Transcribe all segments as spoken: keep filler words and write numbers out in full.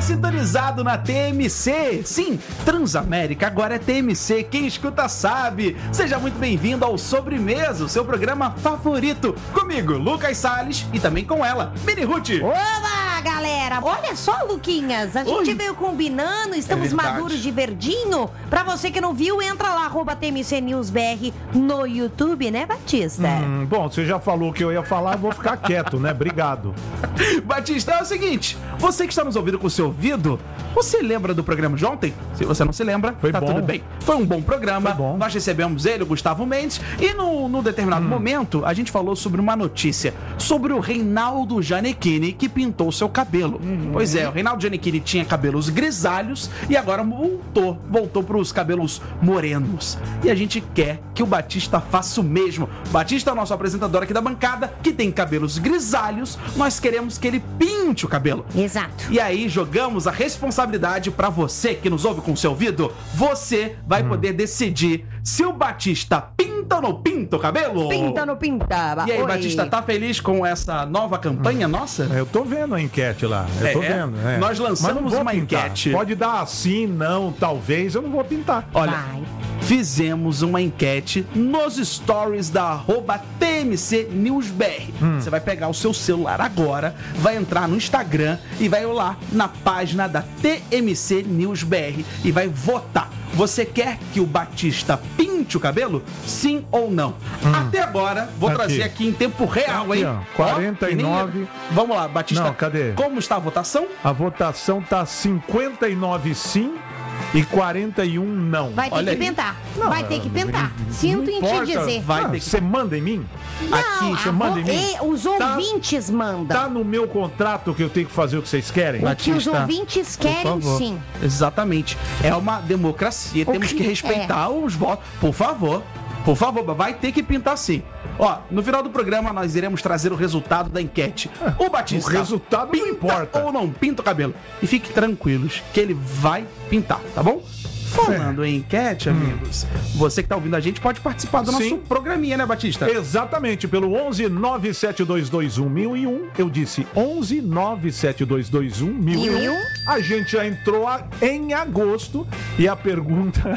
sintonizado na T M C. Sim, Transamérica agora é T M C. Quem escuta sabe. Seja muito bem-vindo ao Sobremesa, o seu programa favorito. Comigo, Lucas Salles, e também com ela, Mini Ruth. Olá, galera. Olha só, Luquinhas, a gente Oi. veio combinando, estamos É verdade. maduros de verdinho. Pra você que não viu, entra lá, arroba T M C News B R no YouTube, né, Batista? Hum, bom, você já falou o que eu ia falar, eu vou ficar quieto, né? Obrigado. Batista, é o seguinte, você que está nos ouvindo com o seu ouvido, você lembra do programa de ontem? Se você não se lembra, Foi tá bom. tudo bem. Foi um bom programa, Foi bom. nós recebemos ele, o Gustavo Mendes, e num, num determinado momento, a gente falou sobre uma notícia, sobre o Reinaldo Gianecchini, que pintou seu cabelo. Pois é, o Reinaldo Gianecchini tinha cabelos grisalhos, e agora voltou, voltou para os cabelos morenos. E a gente quer que o Batista faça o mesmo. Batista é o nosso apresentador aqui da bancada, que tem cabelos grisalhos, nós queremos que ele pinte o cabelo. Exato. E aí jogamos a responsabilidade pra você que nos ouve com seu ouvido. Você vai poder decidir se o Batista pinta ou não pinta o cabelo. Pinta no pinta. E aí, Oi. Batista, tá feliz com essa nova campanha nossa? Eu tô vendo a enquete lá. Eu tô É, vendo. é. nós lançamos Mas não vou uma pintar. enquete. Pode dar assim, não, talvez, eu não vou pintar. Olha, Vai. fizemos uma enquete nos stories da arroba T M C News B R. Você vai pegar o seu celular agora, vai entrar no Instagram e vai lá na página da T M C News B R e vai votar. Você quer que o Batista pinte o cabelo? Sim ou não? Até agora, vou Aqui. trazer aqui em tempo real, Aqui, hein? ó, Ó, quarenta e nove. que nem- Vamos lá, Batista. Não, cadê? Como está a votação? A votação tá cinquenta e nove sim e quarenta e um não. Vai ter Olha que aí. pintar. Vai ter que pintar. Sinto em te importa. dizer. Vai Ah, ter que- Você manda em mim? Não, Aqui, você a manda em vo- mim? e os Tá- ouvintes mandam. Tá no meu contrato que eu tenho que fazer o que vocês querem? O que os Batista, ouvintes por querem, favor. sim. Exatamente. É uma democracia. O Temos que- que respeitar os votos. Por favor. Por favor, vai ter que pintar sim. Ó, no final do programa nós iremos trazer o resultado da enquete. O Batista, O resultado não pinta importa. ou não pinta o cabelo? E fique tranquilos que ele vai pintar, tá bom? Falando em enquete, amigos, você que tá ouvindo a gente pode participar do nosso Sim. programinha, né, Batista? Exatamente, pelo onze nove sete dois dois um mil e um. Eu disse onze nove sete dois dois um mil e Mil. um. A gente já entrou a- em agosto e a pergunta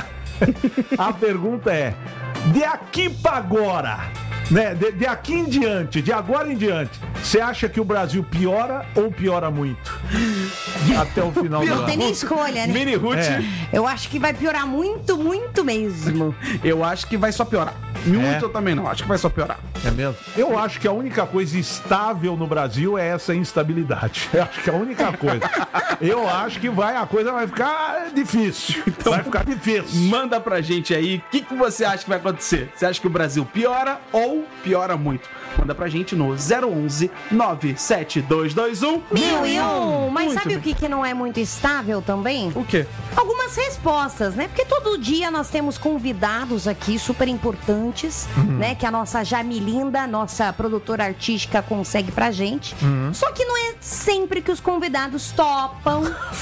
a pergunta é: de aqui pra agora, né? De, de aqui em diante, de agora em diante, você acha que o Brasil piora ou piora muito? Até o final do Não ano. tem nem escolha, né? Mini Ruth, É. Eu acho que vai piorar muito, muito mesmo. eu acho que vai só piorar. Muito É. eu também não, acho que vai só piorar. É mesmo? Eu acho que a única coisa estável no Brasil é essa instabilidade. Eu acho que é a única coisa. Eu acho que vai, a coisa vai ficar difícil. vai ficar difícil. Manda pra gente aí o que, que você acha que vai acontecer. Você acha que o Brasil piora ou piora muito? Manda pra gente no zero onze nove sete dois dois um Mil e um. Mas Muito sabe o bem. que, que não é muito estável também? O quê? Algumas respostas, né? Porque todo dia nós temos convidados aqui super importantes, Uhum. né? Que a nossa Jamilinda, nossa produtora artística, consegue pra gente. Uhum. Só que não é sempre que os convidados topam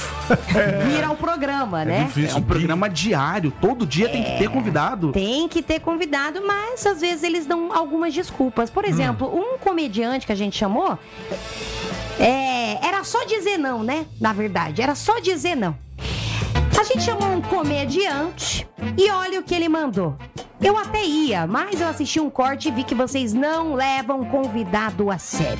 vir ao programa, né? difícil. É um programa diário, todo dia tem que ter convidado. Tem que ter convidado, mas às vezes eles dão algumas desculpas. Por exemplo, um comediante que a gente chamou, é, era só dizer não, né? Na verdade, era só dizer não. A gente chamou um comediante e olha o que ele mandou. Eu até ia, mas eu assisti um corte e vi que vocês não levam convidado a sério.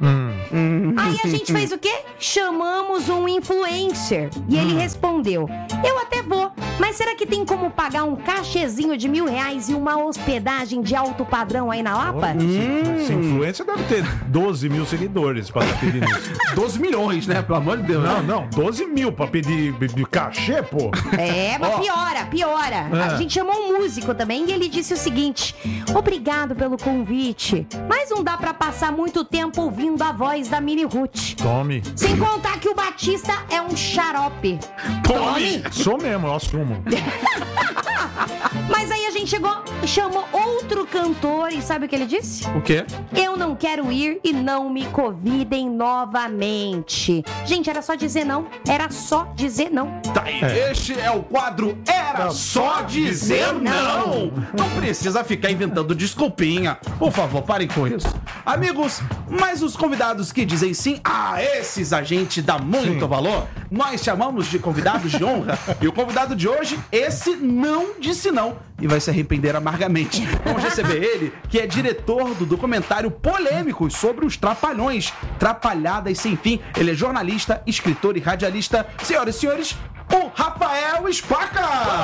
Aí a gente fez o quê? Chamamos um influencer. E ele respondeu: eu até vou, mas será que tem como pagar um cachezinho de mil reais e uma hospedagem de alto padrão aí na Lapa? Essa influência deve ter doze mil seguidores pra pedir isso. doze milhões, né? Pelo amor de Deus. Não, não, doze mil pra pedir de, de cachê, pô. É, mas Ó. piora, piora. É. A gente chamou um músico também e ele disse o seguinte: obrigado pelo convite, mas não dá pra passar muito tempo ouvindo a voz da Mini Ruth. Tome. Sem contar que o Batista é um xarope. Tome! Sou mesmo, eu assumo. Mas aí a gente chegou, chamou outro cantor e sabe o que ele disse? O quê? Eu não quero ir e não me convidem novamente. Gente, era só dizer não. Era só dizer não. Tá aí. Este é o quadro Era Só Dizer Não. Não precisa ficar inventando desculpinha. Por favor, parem com isso. Amigos, mas os convidados que dizem sim, a esses a gente dá muito Sim. valor. nós chamamos de convidados de honra. E o convidado de hoje, esse não disse não e vai se arrepender amargamente. Vamos receber ele, que é diretor do documentário Polêmicos sobre os Trapalhões, Trapalhadas Sem Fim. Ele é jornalista, escritor e radialista. Senhoras e senhores, o Rafael Spaca!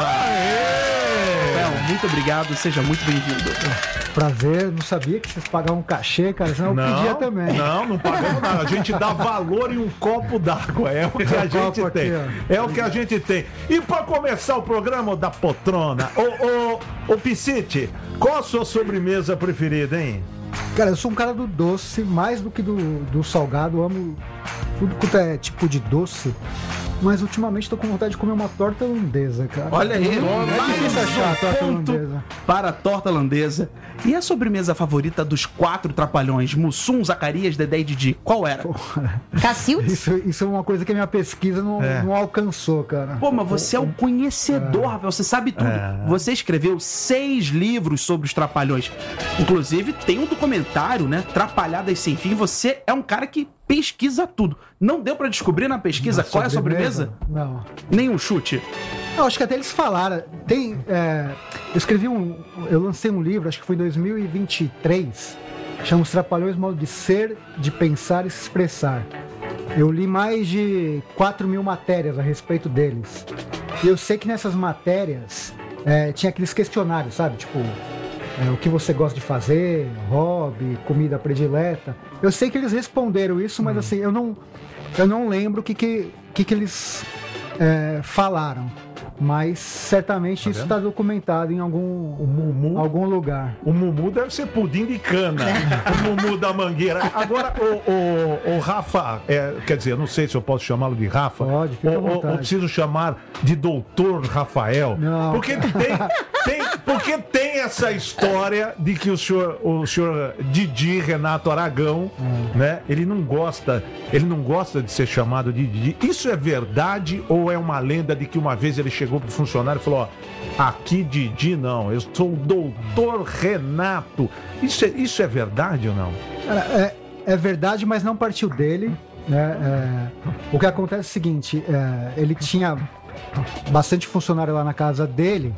Rafael, muito obrigado, seja muito bem-vindo. Prazer, não sabia que vocês pagavam cachê, cara, senão eu pedia também. Não, não pagamos nada. A gente dá valor em um copo d'água, é o que a gente tem. É o que a gente tem. E pra começar o programa da poltrona, ô, ô, ô Piscite, qual a sua sobremesa preferida, hein? Cara, eu sou um cara do doce, mais do que do, do salgado, eu amo tudo quanto é tipo de doce. Mas ultimamente tô com vontade de comer uma torta holandesa, cara. Olha aí, é difícil achar a torta ponto holandesa. Para a torta holandesa. E a sobremesa favorita dos quatro trapalhões? Mussum, Zacarias, Dedé e Didi. Qual era? Cacildes? Isso, isso é uma coisa que a minha pesquisa não, É. não alcançou, cara. Pô, mas você é um conhecedor, Rafael. Você sabe tudo. É. Você escreveu seis livros sobre os trapalhões. Inclusive, tem um documentário, né? Trapalhadas Sem Fim. Você é um cara que pesquisa tudo. Não deu pra descobrir na pesquisa Uma qual é a sobremesa? Não. Nenhum chute. Eu acho que até eles falaram. Tem, é, eu escrevi um. Eu lancei um livro, acho que foi em dois mil e vinte e três. Chama Os Trapalhões, modo de ser, de pensar e se expressar. Eu li mais de quatro mil matérias a respeito deles. E eu sei que nessas matérias é, tinha aqueles questionários, sabe? Tipo, é, o que você gosta de fazer, hobby, comida predileta. Eu sei que eles responderam isso, mas assim, eu não, eu não lembro o que, que, que, que eles é, falaram. Mas certamente Tá isso vendo? está documentado em algum, O Mumu, algum lugar. o Mumu deve ser pudim de cana. O Mumu da Mangueira. Agora, o, o, o Rafa, é, quer dizer, eu não sei se eu posso chamá-lo de Rafa. Pode, fica à ou, ou, vontade. ou preciso chamar de Doutor Rafael. Não. Porque tem, tem, porque tem essa história de que o senhor, o senhor Didi Renato Aragão, Hum. né? Ele não gosta, ele não gosta de ser chamado de Didi. Isso é verdade ou é uma lenda de que uma vez ele chegou pro funcionário e falou: ó, aqui Didi não, eu sou o Doutor Renato. Isso é, isso é verdade ou não? Cara, é, é verdade, mas não partiu dele. Né? É, o que acontece é o seguinte: é, ele tinha bastante funcionário lá na casa dele.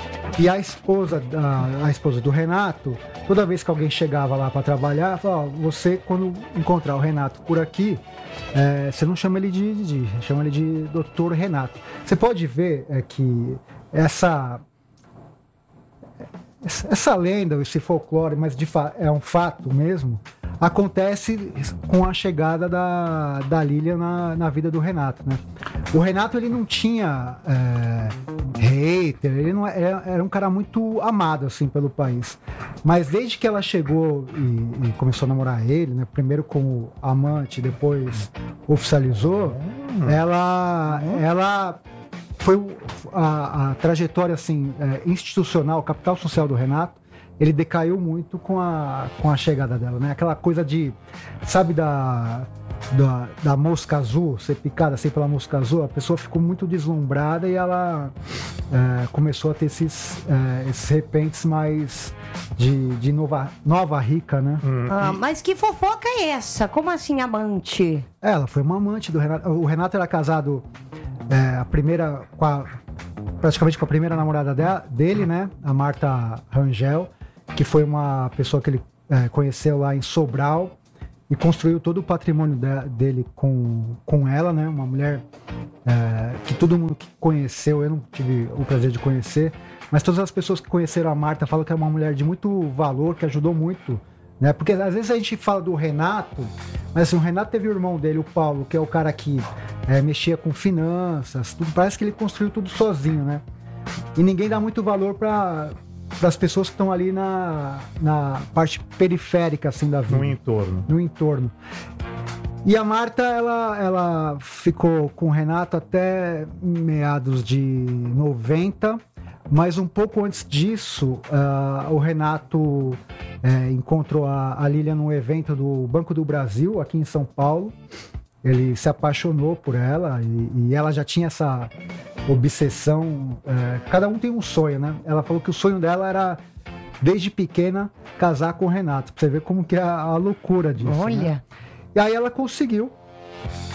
E a esposa, a, a esposa do Renato, toda vez que alguém chegava lá para trabalhar, falava: ó, você, quando encontrar o Renato por aqui, é, você não chama ele de Didi, chama ele de doutor Renato. Você pode ver é, que essa, essa lenda, esse folclore, mas de fa- é um fato mesmo, acontece com a chegada da, da Lília na, na vida do Renato, né? O Renato, ele não tinha é, hater, ele não era, era um cara muito amado, assim, pelo país. Mas desde que ela chegou e, e começou a namorar ele, né? Primeiro como amante, depois oficializou, ela, ela foi o- a, a trajetória, assim, é, institucional, capital social do Renato. Ele decaiu muito com a, com a chegada dela, né? Aquela coisa de, sabe, da, da, da mosca azul, ser picada assim pela mosca azul, a pessoa ficou muito deslumbrada e ela é, começou a ter esses, é, esses repentes mais de, de nova, nova rica, né? Ah, mas que fofoca é essa? Como assim, amante? Ela foi uma amante do Renato. O Renato era casado é, a primeira, com a, praticamente com a primeira namorada de- dele, né? A Marta Rangel, que foi uma pessoa que ele é, conheceu lá em Sobral e construiu todo o patrimônio de- dele com, com ela, né? Uma mulher é, que todo mundo que conheceu, eu não tive o prazer de conhecer, mas todas as pessoas que conheceram a Marta falam que é uma mulher de muito valor, que ajudou muito, né? Porque às vezes a gente fala do Renato, mas assim, o Renato teve o irmão dele, o Paulo, que é o cara que é, mexia com finanças, tudo, parece que ele construiu tudo sozinho, né? E ninguém dá muito valor para as pessoas que estão ali na, na parte periférica, assim, da vida. No entorno. No entorno. E a Marta, ela, ela ficou com o Renato até meados de noventa, mas um pouco antes disso, ah, o Renato eh, encontrou a, a Lília num evento do Banco do Brasil, aqui em São Paulo. Ele se apaixonou por ela e, e ela já tinha essa obsessão. eh, cada um tem um sonho, né? Ela falou que o sonho dela era, desde pequena, casar com o Renato. Pra você ver como que é a, a loucura disso. Olha. Né? E aí ela conseguiu.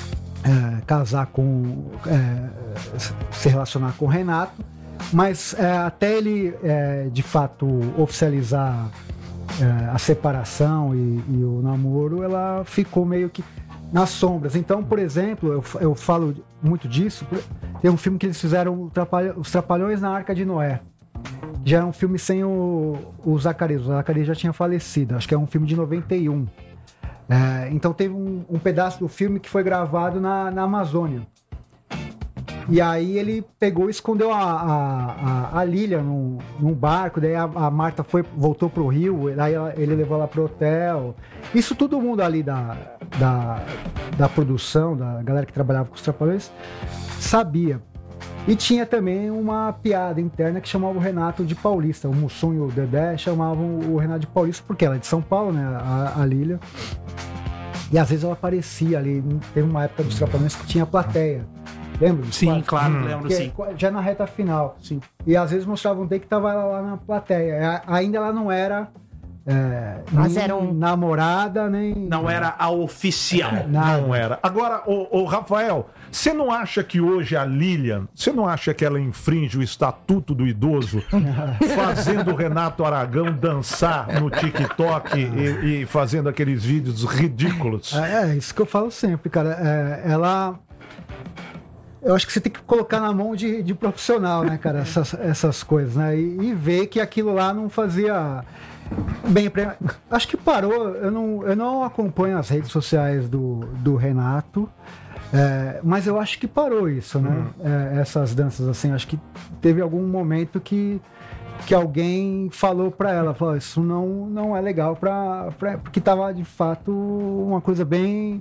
é, casar com... É, se relacionar com o Renato, mas é, até ele, é, de fato, oficializar é, a separação e, e o namoro, ela ficou meio que nas sombras. Então, por exemplo, eu, eu falo muito disso, tem um filme que eles fizeram, Os Trapalhões na Arca de Noé. Já é um filme sem o, o Zacarias. O Zacarias já tinha falecido, acho que é um filme de noventa e um. É, então teve um, um pedaço do filme que foi gravado na, na Amazônia. E aí ele pegou e escondeu a, a, a, a Lília num, num barco, daí a, a Marta foi, voltou pro Rio, daí ela, ele levou ela pro hotel. Isso todo mundo ali da, da, da produção, da galera que trabalhava com os Trapalhões, sabia. E tinha também uma piada interna que chamava o Renato de paulista. O Mussum e o Dedé chamavam o Renato de paulista, porque ela é de São Paulo, né, a, a Lília. E às vezes ela aparecia ali, teve uma época dos Trapalhões que tinha plateia. Lembra? Sim, claro, hum. lembro, que, sim. Já na reta final. Sim. E às vezes mostravam um day que tava lá na plateia. Ainda ela não era é, Mas nem era um... namorada, nem... Não era a oficial. Nada. Não era. Agora, o, o Rafael, você não acha que hoje a Lilian, você não acha que ela infringe o estatuto do idoso fazendo o Renato Aragão dançar no TikTok e, e fazendo aqueles vídeos ridículos? É, é isso que eu falo sempre, cara. É, ela... Eu acho que você tem que colocar na mão de, de profissional, né, cara, essas, essas coisas, né? E, e ver que aquilo lá não fazia bem pra... Acho que parou. Eu não, eu não acompanho as redes sociais do, do Renato, é, mas eu acho que parou isso, né? Hum. É, essas danças, assim, acho que teve algum momento que, que alguém falou pra ela, falou, isso não, não é legal, pra, pra, porque tava, de fato, uma coisa bem...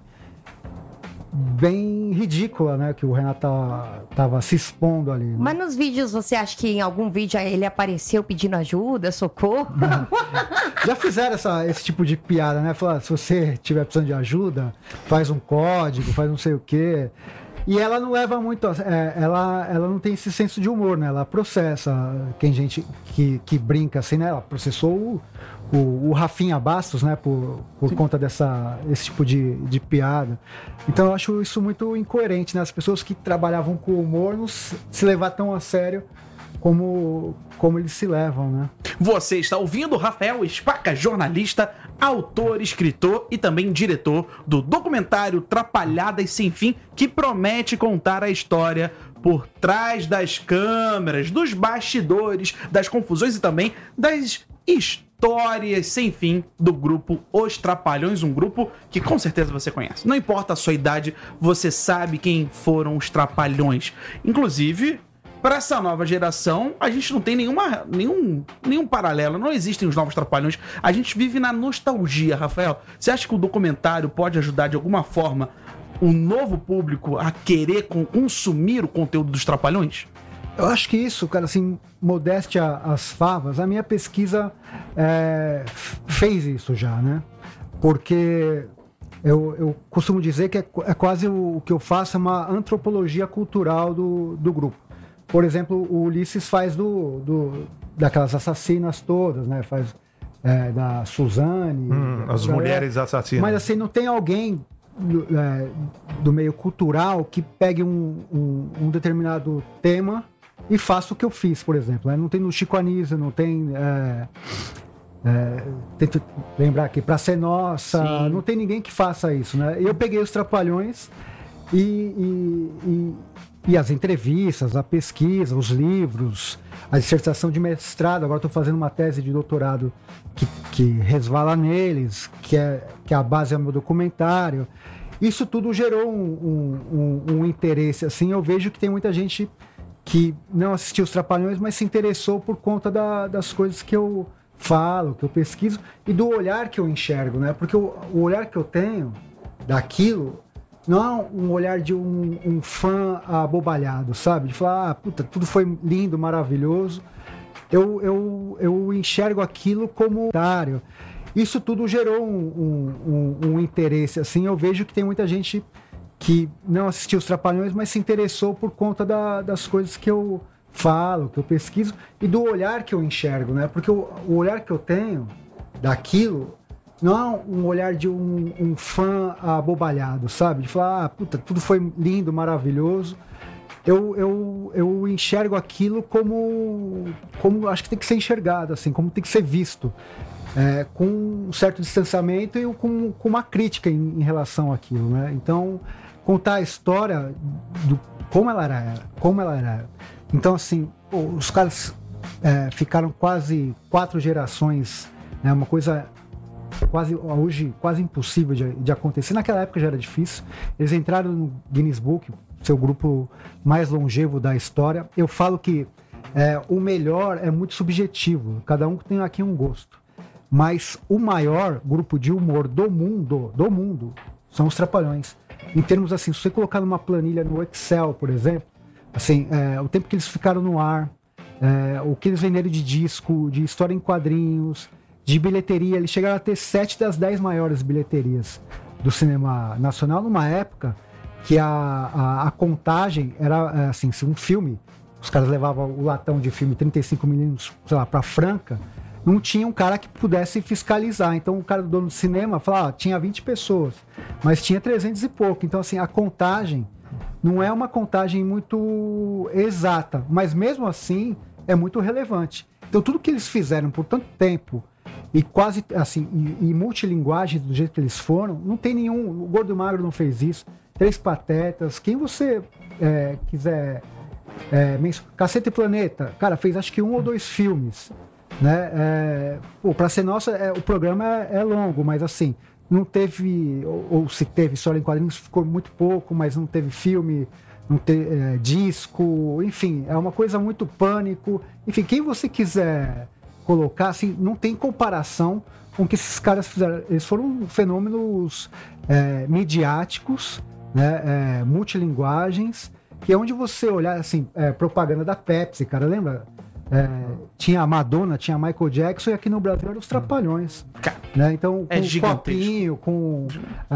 bem ridícula, né? Que o Renato tava, tava se expondo ali. Né? Mas nos vídeos, você acha que em algum vídeo ele apareceu pedindo ajuda, socorro? Já fizeram essa, esse tipo de piada, né? Falar, se você tiver precisando de ajuda, faz um código, faz não sei o quê. E ela não leva muito... É, ela, ela não tem esse senso de humor, né? Ela processa. Tem gente que, que brinca assim, né? Ela processou o, o, o Rafinha Bastos, né? Por, por conta dessa, esse tipo de, de piada. Então eu acho isso muito incoerente, né? As pessoas que trabalhavam com humor não se, se levar tão a sério como, como eles se levam, né? Você está ouvindo Rafael Spaca, jornalista, autor, escritor e também diretor do documentário Trapalhadas Sem Fim, que promete contar a história por trás das câmeras, dos bastidores, das confusões e também das histórias sem fim do grupo Os Trapalhões, um grupo que com certeza você conhece. Não importa a sua idade, você sabe quem foram os Trapalhões. Inclusive... para essa nova geração, a gente não tem nenhuma, nenhum, nenhum paralelo, não existem os novos Trapalhões. A gente vive na nostalgia, Rafael. Você acha que o documentário pode ajudar de alguma forma o novo público a querer consumir o conteúdo dos Trapalhões? Eu acho que isso, cara, assim, modéstia às favas, a minha pesquisa é, fez isso já, né? Porque eu, eu costumo dizer que é, é quase o, o que eu faço é uma antropologia cultural do, do grupo. Por exemplo, o Ulisses faz do, do, daquelas assassinas todas, né? Faz é, da Suzane. Hum, as da, mulheres assassinas. Mas assim, não tem alguém do, é, do meio cultural que pegue um, um, um determinado tema e faça o que eu fiz, por exemplo. Né? Não tem no Chico Anísio, não tem... É, é, tento lembrar aqui, Pra Ser Nossa, Sim. Não tem ninguém que faça isso, né? Eu peguei os Trapalhões e... e, e E as entrevistas, a pesquisa, os livros, a dissertação de mestrado. Agora estou fazendo uma tese de doutorado que, que resvala neles, que é, que a base é o meu documentário. Isso tudo gerou um, um, um, um interesse. Assim, eu vejo que tem muita gente que não assistiu os Trapalhões, mas se interessou por conta da, das coisas que eu falo, que eu pesquiso, e do olhar que eu enxergo, né? Porque o, o olhar que eu tenho daquilo... não é um olhar de um, um fã abobalhado, sabe? De falar, ah, puta, tudo foi lindo, maravilhoso. Eu, eu, eu enxergo aquilo como otário. Isso tudo gerou um, um, um, um interesse, assim. Eu vejo que tem muita gente que não assistiu os Trapalhões, mas se interessou por conta da, das coisas que eu falo, que eu pesquiso, e do olhar que eu enxergo, né? Porque o, o olhar que eu tenho daquilo... não é um olhar de um, um fã abobalhado, sabe? De falar, ah, puta, tudo foi lindo, maravilhoso. Eu, eu, eu enxergo aquilo como, como acho que tem que ser enxergado, assim, como tem que ser visto. É, com um certo distanciamento e com, com uma crítica em, em relação àquilo, né? Então, contar a história do como ela era, como ela era. Então, assim, os caras é, ficaram quase quatro gerações, né? Uma coisa quase hoje quase impossível de, de acontecer. Naquela época já era difícil. Eles entraram no Guinness Book, seu grupo mais longevo da história. Eu falo que é, o melhor é muito subjetivo. Cada um tem aqui um gosto. Mas o maior grupo de humor do mundo, do mundo, são os Trapalhões. Em termos assim, se você colocar numa planilha no Excel, por exemplo, assim, é, o tempo que eles ficaram no ar, é, o que eles venderam de disco, de história em quadrinhos, de bilheteria, eles chegaram a ter sete das dez maiores bilheterias do cinema nacional, numa época que a, a, a contagem era, assim, se um filme, os caras levavam o latão de filme trinta e cinco milímetros, sei lá, pra Franca, não tinha um cara que pudesse fiscalizar. Então o cara do dono do cinema falava, ah, tinha vinte pessoas, mas tinha trezentos e pouco. Então assim, a contagem não é uma contagem muito exata, mas mesmo assim é muito relevante. Então tudo que eles fizeram por tanto tempo e quase assim, e, e multilinguagem do jeito que eles foram, não tem nenhum, o Gordo e o Magro não fez isso, Três Patetas, quem você é, quiser é, Cacete e Planeta, cara, fez acho que um ou dois filmes. Né? É, pô, pra ser nossa, é, o programa é, é longo, mas assim, não teve, ou, ou se teve história em quadrinhos, ficou muito pouco, mas não teve filme, não teve é, disco, enfim, é uma coisa muito Pânico. Enfim, quem você quiser colocar, assim, não tem comparação com o que esses caras fizeram. Eles foram fenômenos é, midiáticos, né? É, multilinguagens, que é onde você olhar, assim, é, propaganda da Pepsi, cara, lembra? É, tinha a Madonna, tinha a Michael Jackson, e aqui no Brasil eram os Trapalhões. Né? Então, com é o Copinho, com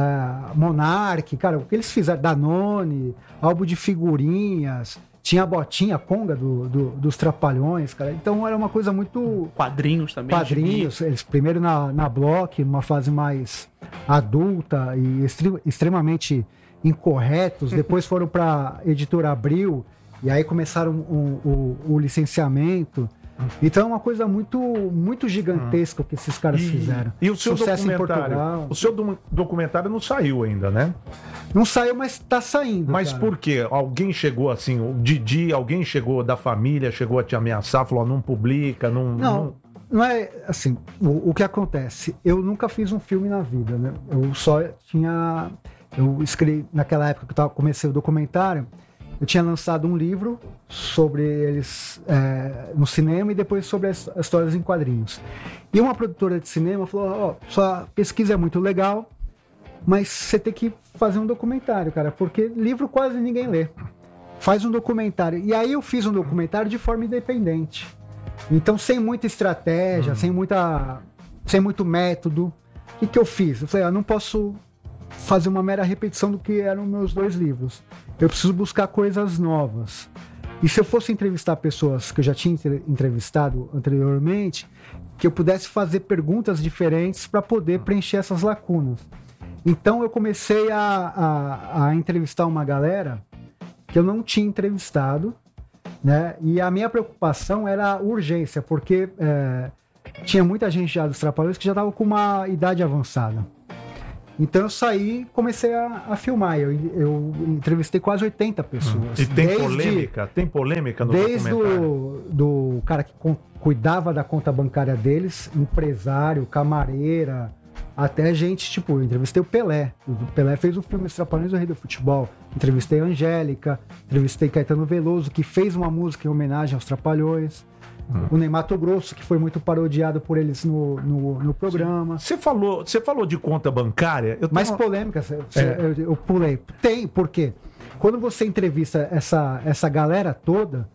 uh, Monark, cara, o que eles fizeram, Danone, álbum de figurinhas, tinha a botinha, a conga do, do, dos Trapalhões, cara. Então era uma coisa muito... Quadrinhos também. Quadrinhos, eles primeiro na, na Block, numa fase mais adulta e extre- extremamente incorretos, depois foram para Editora Abril, e aí começaram o, o, o licenciamento. Então é uma coisa muito, muito gigantesca o que esses caras e, fizeram. E o seu Sucesso documentário? em Portugal. O seu do, documentário não saiu ainda, né? Não saiu, mas tá saindo. Mas cara. por quê? Alguém chegou assim, o Didi, alguém chegou da família, chegou a te ameaçar, falou, não publica, não... Não, não... não é assim, o, o que acontece? Eu nunca fiz um filme na vida, né? Eu só tinha... Eu escrevi, naquela época que eu tava, comecei o documentário, eu tinha lançado um livro sobre eles é, no cinema e depois sobre as, as histórias em quadrinhos. E uma produtora de cinema falou, ó, oh, sua pesquisa é muito legal, mas você tem que fazer um documentário, cara, porque livro quase ninguém lê. Faz um documentário. E aí eu fiz um documentário de forma independente. Então, sem muita estratégia, hum. sem muita, sem muito método. O que, que eu fiz? Eu falei, eu não posso fazer uma mera repetição do que eram meus dois livros. Eu preciso buscar coisas novas. E se eu fosse entrevistar pessoas que eu já tinha entrevistado anteriormente, que eu pudesse fazer perguntas diferentes para poder preencher essas lacunas. Então eu comecei a, a, a entrevistar uma galera que eu não tinha entrevistado, né? E a minha preocupação era a urgência, porque é, tinha muita gente já dos Trapalhões que já estava com uma idade avançada. Então eu saí e comecei a, a filmar. Eu, eu entrevistei quase oitenta pessoas. E tem desde, polêmica? Tem polêmica no desde documentário? Desde o cara que com, cuidava da conta bancária deles, empresário, camareira, até gente, tipo, eu entrevistei o Pelé. O Pelé fez o filme Os Trapalhões do Rei do Futebol. Entrevistei a Angélica, entrevistei Caetano Veloso, que fez uma música em homenagem aos Trapalhões. Hum. O Ney Matogrosso, que foi muito parodiado por eles no, no, no programa. Você falou, você falou de conta bancária. Eu Mais tenho... polêmica, É. eu, eu pulei. Tem, por quê? Quando você entrevista essa, essa galera toda,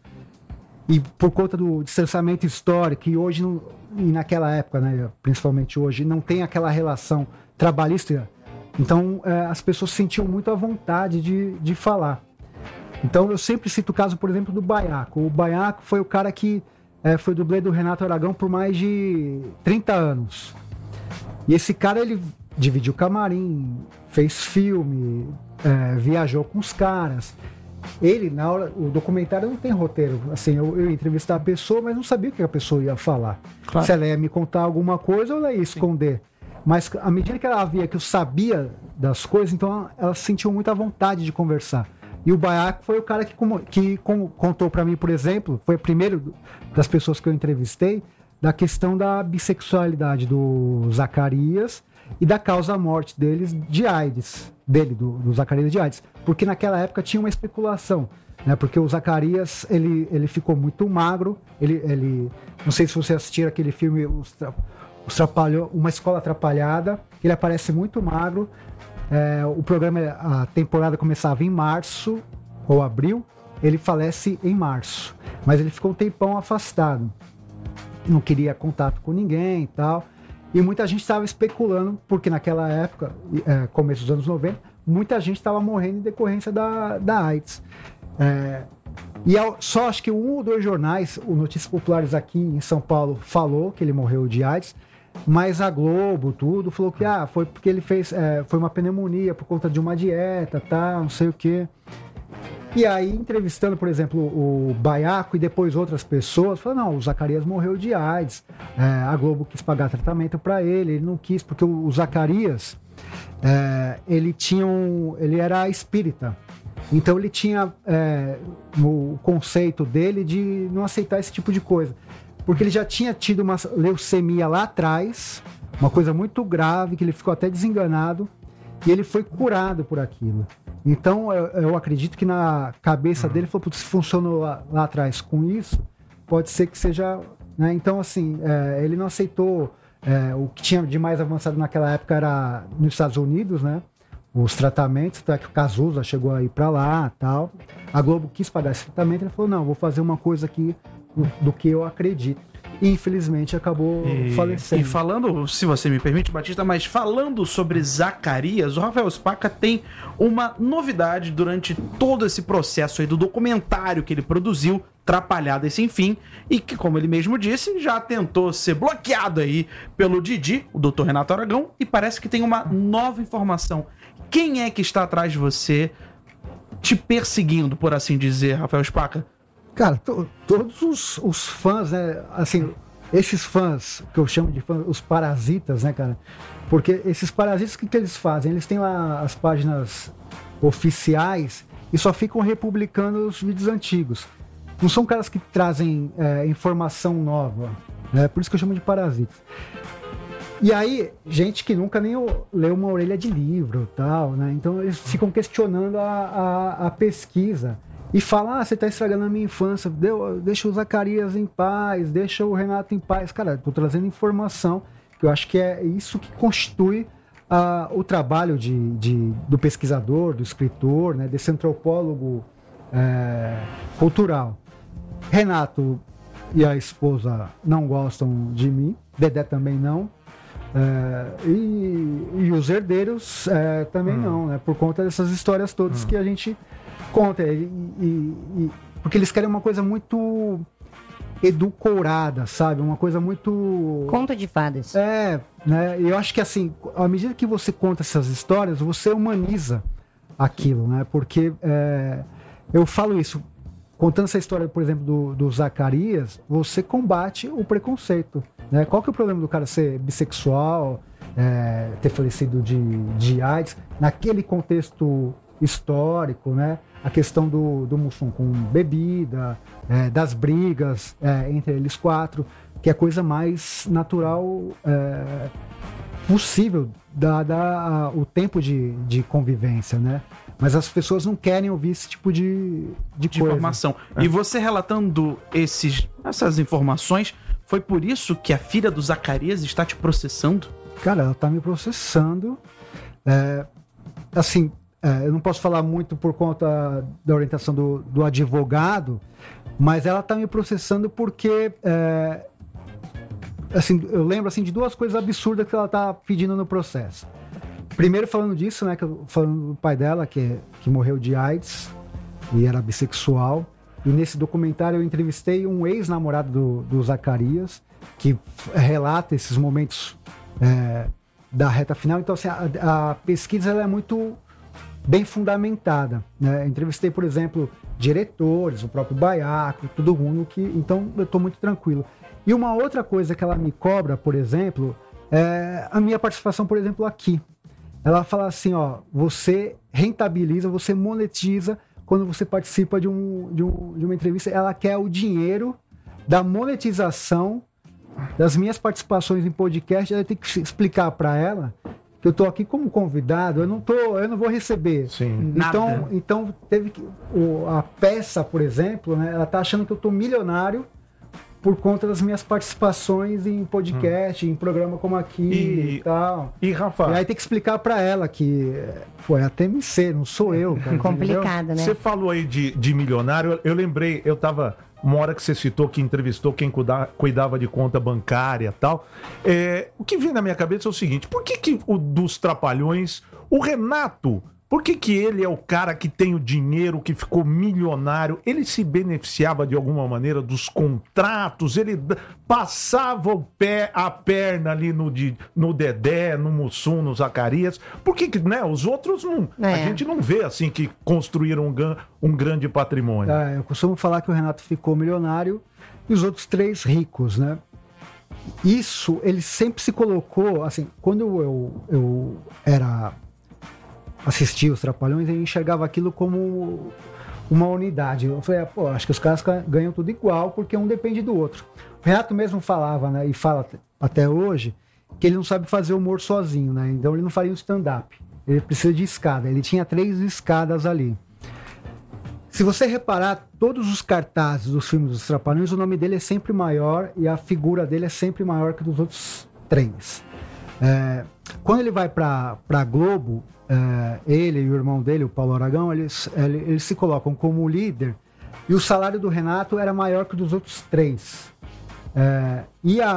e por conta do distanciamento histórico, e hoje, não, e naquela época, né, principalmente hoje, não tem aquela relação trabalhista, então é, as pessoas se sentiam muito à vontade de, de falar. Então eu sempre cito o caso, por exemplo, do Baiaco. O Baiaco foi o cara que É, foi dublê do Renato Aragão por mais de trinta anos. E esse cara, ele dividiu camarim, fez filme, é, viajou com os caras. Ele, na hora, o documentário não tem roteiro. Assim, eu, eu ia entrevistar a pessoa, mas não sabia o que a pessoa ia falar. Claro. Se ela ia me contar alguma coisa ou ela ia esconder. Sim. Mas à medida que ela via que eu sabia das coisas, então ela sentiu muita vontade de conversar. E o Baiaco foi o cara que, que contou para mim, por exemplo, foi o primeiro das pessoas que eu entrevistei, da questão da bissexualidade do Zacarias e da causa-morte deles de AIDS, dele, do, do Zacarias de AIDS. Porque naquela época tinha uma especulação, né? Porque o Zacarias, ele, ele ficou muito magro, ele, ele, não sei se você assistiu aquele filme, Os, Os Trapalhões, Uma Escola Atrapalhada, ele aparece muito magro. É, o programa, a temporada começava em março ou abril, ele falece em março, mas ele ficou um tempão afastado, não queria contato com ninguém e tal, e muita gente estava especulando, porque naquela época, é, começo dos anos noventa, muita gente estava morrendo em decorrência da, da AIDS. É, e ao, só acho que um ou dois jornais, o Notícias Populares aqui em São Paulo, falou que ele morreu de AIDS, mas a Globo, tudo, falou que ah, foi porque ele fez, é, foi uma pneumonia por conta de uma dieta, tá, não sei o quê. E aí, entrevistando, por exemplo, o Baiaco e depois outras pessoas, falou, não, o Zacarias morreu de AIDS, é, a Globo quis pagar tratamento para ele, ele não quis, porque o, o Zacarias, é, ele tinha um, ele era espírita, então ele tinha é, o conceito dele de não aceitar esse tipo de coisa. Porque ele já tinha tido uma leucemia lá atrás, uma coisa muito grave, que ele ficou até desenganado, e ele foi curado por aquilo. Então, eu, eu acredito que na cabeça dele, ele falou, se funcionou lá, lá atrás com isso, pode ser que seja... Né? Então, assim, é, ele não aceitou... É, o que tinha de mais avançado naquela época era nos Estados Unidos, né? Os tratamentos, até que o Cazuza chegou a ir para lá, tal. A Globo quis pagar esse tratamento, ele falou, não, vou fazer uma coisa aqui do, do que eu acredito. E, infelizmente, acabou e, falecendo. E falando, se você me permite, Batista, mas falando sobre Zacarias, o Rafael Spaca tem uma novidade durante todo esse processo aí do documentário que ele produziu, Trapalhadas Sem Fim, e que, como ele mesmo disse, já tentou ser bloqueado aí pelo Didi, o doutor Renato Aragão, e parece que tem uma nova informação. Quem é que está atrás de você, te perseguindo, por assim dizer, Rafael Spaca? Cara, to, todos os, os fãs, né, assim, esses fãs, que eu chamo de fãs, os parasitas, né, cara, porque esses parasitas, o que, que eles fazem? Eles têm lá as páginas oficiais e só ficam republicando os vídeos antigos. Não são caras que trazem é, informação nova, né, por isso que eu chamo de parasitas. E aí, gente que nunca nem leu uma orelha de livro e tal, né, então eles ficam questionando a, a, a pesquisa. E fala, ah, você tá estragando a minha infância, Deu, deixa o Zacarias em paz, deixa o Renato em paz. Cara, tô trazendo informação, que eu acho que é isso que constitui uh, o trabalho de, de, do pesquisador, do escritor, né, desse antropólogo é, cultural. Renato e a esposa não gostam de mim, Dedé também não, é, e, e os herdeiros é, também hum. não, né, por conta dessas histórias todas hum. que a gente... conta, e, e, e, porque eles querem uma coisa muito edulcorada, sabe? Uma coisa muito... Conto de fadas. É, né? E eu acho que assim, à medida que você conta essas histórias, você humaniza aquilo, né? Porque é, eu falo isso, contando essa história, por exemplo, do, do Zacarias, você combate o preconceito, né? Qual que é o problema do cara ser bissexual, é, ter falecido de, de AIDS, naquele contexto histórico, né? A questão do, do Mussum com bebida, é, das brigas é, entre eles quatro, que é a coisa mais natural é, possível, dada a, o tempo de, de convivência, né? Mas as pessoas não querem ouvir esse tipo de, de, de coisa. Informação. É. E você relatando esses, essas informações, foi por isso que a filha do Zacarias está te processando? Cara, ela está me processando. É, assim... É, eu não posso falar muito por conta da orientação do, do advogado, mas ela está me processando porque é, assim, eu lembro assim, de duas coisas absurdas que ela está pedindo no processo. Primeiro, falando disso, né, que eu, falando do pai dela, que, que morreu de AIDS e era bissexual. E nesse documentário eu entrevistei um ex-namorado do, do Zacarias, que relata esses momentos é, da reta final. Então, assim, a, a pesquisa ela é muito bem fundamentada, né? Entrevistei, por exemplo, diretores, o próprio Baiaco, todo mundo, que, então eu estou muito tranquilo. E uma outra coisa que ela me cobra, por exemplo, é a minha participação, por exemplo, aqui. Ela fala assim, ó, você rentabiliza, você monetiza quando você participa de, um, de, um, de uma entrevista. Ela quer o dinheiro da monetização das minhas participações em podcast. Ela tem que explicar para ela que eu tô aqui como convidado, eu não tô, eu não vou receber. Sim. Então, Nada. então teve que o, a peça, por exemplo, né, ela tá achando que eu tô milionário por conta das minhas participações em podcast, hum. em programa como aqui e, e tal. E Rafa, e aí tem que explicar para ela que, pô, é a T M C, não sou eu, cara. Complicado, né? você falou aí de, de milionário, eu, eu lembrei, eu tava uma hora que você citou que entrevistou quem cuida, cuidava de conta bancária e tal. É, o que vem na minha cabeça é o seguinte: por que, que o dos Trapalhões, o Renato, por que, que ele é o cara que tem o dinheiro, que ficou milionário? Ele se beneficiava de alguma maneira dos contratos, ele passava o pé, a perna ali no, de, no Dedé, no Mussum, no Zacarias. Por que, que né, os outros não. É. A gente não vê assim que construíram um, um grande patrimônio. É, eu costumo falar que o Renato ficou milionário e os outros três ricos, né? Isso, ele sempre se colocou, assim, quando eu, eu era... assistia os Trapalhões e enxergava aquilo como uma unidade. Eu falei, pô, acho que os caras ganham tudo igual porque um depende do outro. O Renato mesmo falava, né, e fala até hoje, que ele não sabe fazer humor sozinho, né? Então ele não faria um stand-up. Ele precisa de escada. Ele tinha três escadas ali. Se você reparar, todos os cartazes dos filmes dos Trapalhões, o nome dele é sempre maior e a figura dele é sempre maior que dos outros três. É, quando ele vai para a Globo, é, ele e o irmão dele, o Paulo Aragão, eles, eles se colocam como líder e o salário do Renato era maior que o dos outros três. É, e a,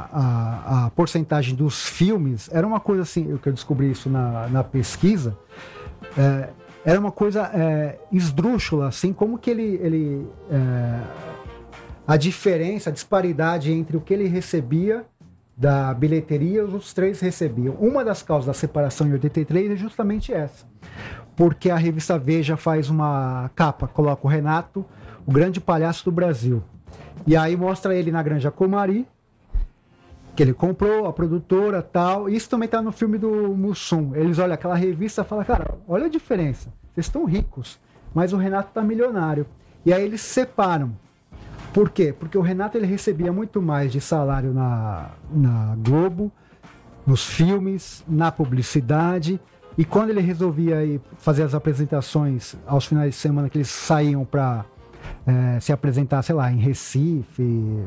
a, a porcentagem dos filmes era uma coisa assim, eu que eu descobri isso na, na pesquisa, é, era uma coisa é, esdrúxula, assim, como que ele, ele é, a diferença, a disparidade entre o que ele recebia da bilheteria, os outros três recebiam. Uma das causas da separação em oitenta e três é justamente essa. Porque a revista Veja faz uma capa, coloca o Renato, o grande palhaço do Brasil. E aí mostra ele na Granja Comari, que ele comprou, a produtora e tal. Isso também tá no filme do Mussum. Eles olham aquela revista e falam, cara, olha a diferença. Vocês estão ricos, mas o Renato tá milionário. E aí eles se separam. Por quê? Porque o Renato ele recebia muito mais de salário na, na Globo, nos filmes, na publicidade. E quando ele resolvia ir fazer as apresentações aos finais de semana, que eles saíam para é, se apresentar, sei lá, em Recife,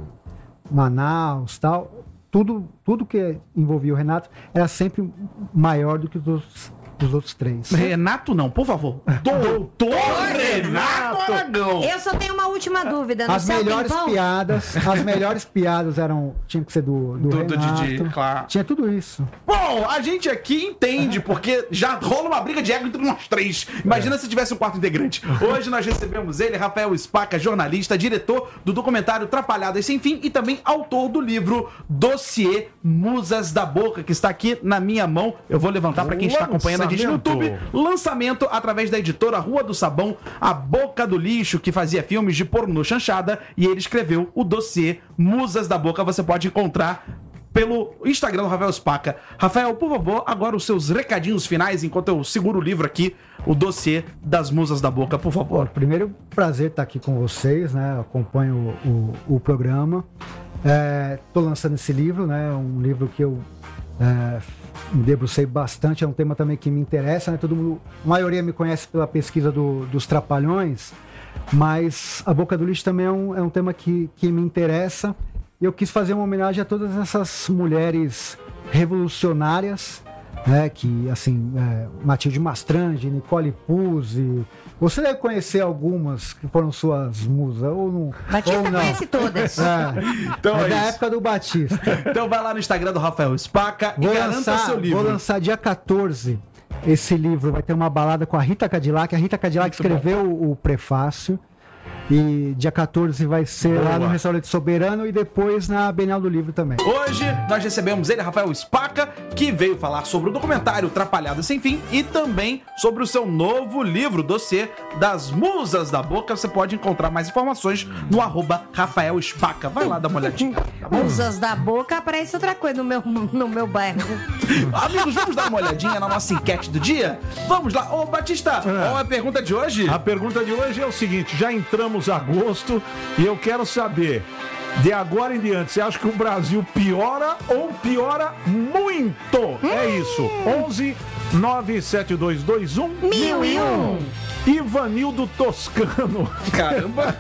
Manaus, tal, tudo, tudo que envolvia o Renato era sempre maior do que os outros, os outros três. Renato não, por favor. Doutor Renato Aragão. Eu só tenho uma última dúvida. No As céu melhores tem pão? piadas, as melhores piadas eram, tinha que ser do, do, Do, Renato. do Didi, claro. Tinha tudo isso. Bom, a gente aqui entende, porque já rola uma briga de ego entre nós três. Imagina é. se tivesse um quarto integrante. Hoje nós recebemos ele, Rafael Spaca, jornalista, diretor do documentário Trapalhadas Sem Fim e também autor do livro Dossiê Musas da Boca, que está aqui na minha mão. Eu vou levantar para quem está acompanhando a gente no YouTube. Lançamento através da editora Rua do Sabão, A Boca do Lixo, que fazia filmes de pornô chanchada, e ele escreveu o dossiê Musas da Boca. Você pode encontrar pelo Instagram do Rafael Spaca. Rafael, por favor, agora os seus recadinhos finais, enquanto eu seguro o livro aqui, o dossiê das Musas da Boca, por favor. Primeiro, prazer estar aqui com vocês, né? Eu acompanho o, o, o programa. Estou é, lançando esse livro, né? Um livro que eu é, me debrucei bastante, é um tema também que me interessa, né? Todo mundo, a maioria me conhece pela pesquisa do, dos Trapalhões, mas a Boca do Lixo também é um, é um tema que, que me interessa. E eu quis fazer uma homenagem a todas essas mulheres revolucionárias, né? Que, assim, é, Matilde Mastrange, Nicole Puzzi. Você deve conhecer algumas que foram suas musas, ou não? Batista ou não. conhece todas. É, Então é é da isso. época do Batista. Então vai lá no Instagram do Rafael Spaca Vou e garanta lançar, seu livro. vou lançar dia quatorze esse livro. Vai ter uma balada com a Rita Cadillac. A Rita Cadillac Muito escreveu o, o prefácio. E dia quatorze vai ser Boa. lá no Restaurante Soberano e depois na Bienal do Livro também. Hoje nós recebemos ele, Rafael Spaca, que veio falar sobre o documentário Trapalhada Sem Fim e também sobre o seu novo livro, Dossiê das Musas da Boca. Você pode encontrar mais informações no arroba Rafael Spaca. Vai lá dar uma olhadinha. Tá bom? Musas da Boca, aparece outra coisa no meu, no meu bairro. Amigos, vamos dar uma olhadinha na nossa enquete do dia? Vamos lá. Ô, Batista, qual é a pergunta de hoje? A pergunta de hoje é o seguinte: já entramos em agosto e eu quero saber, de agora em diante, você acha que o Brasil piora ou piora muito? É isso. onze nove sete dois dois um Mil e um. Ivanildo Toscano. Caramba.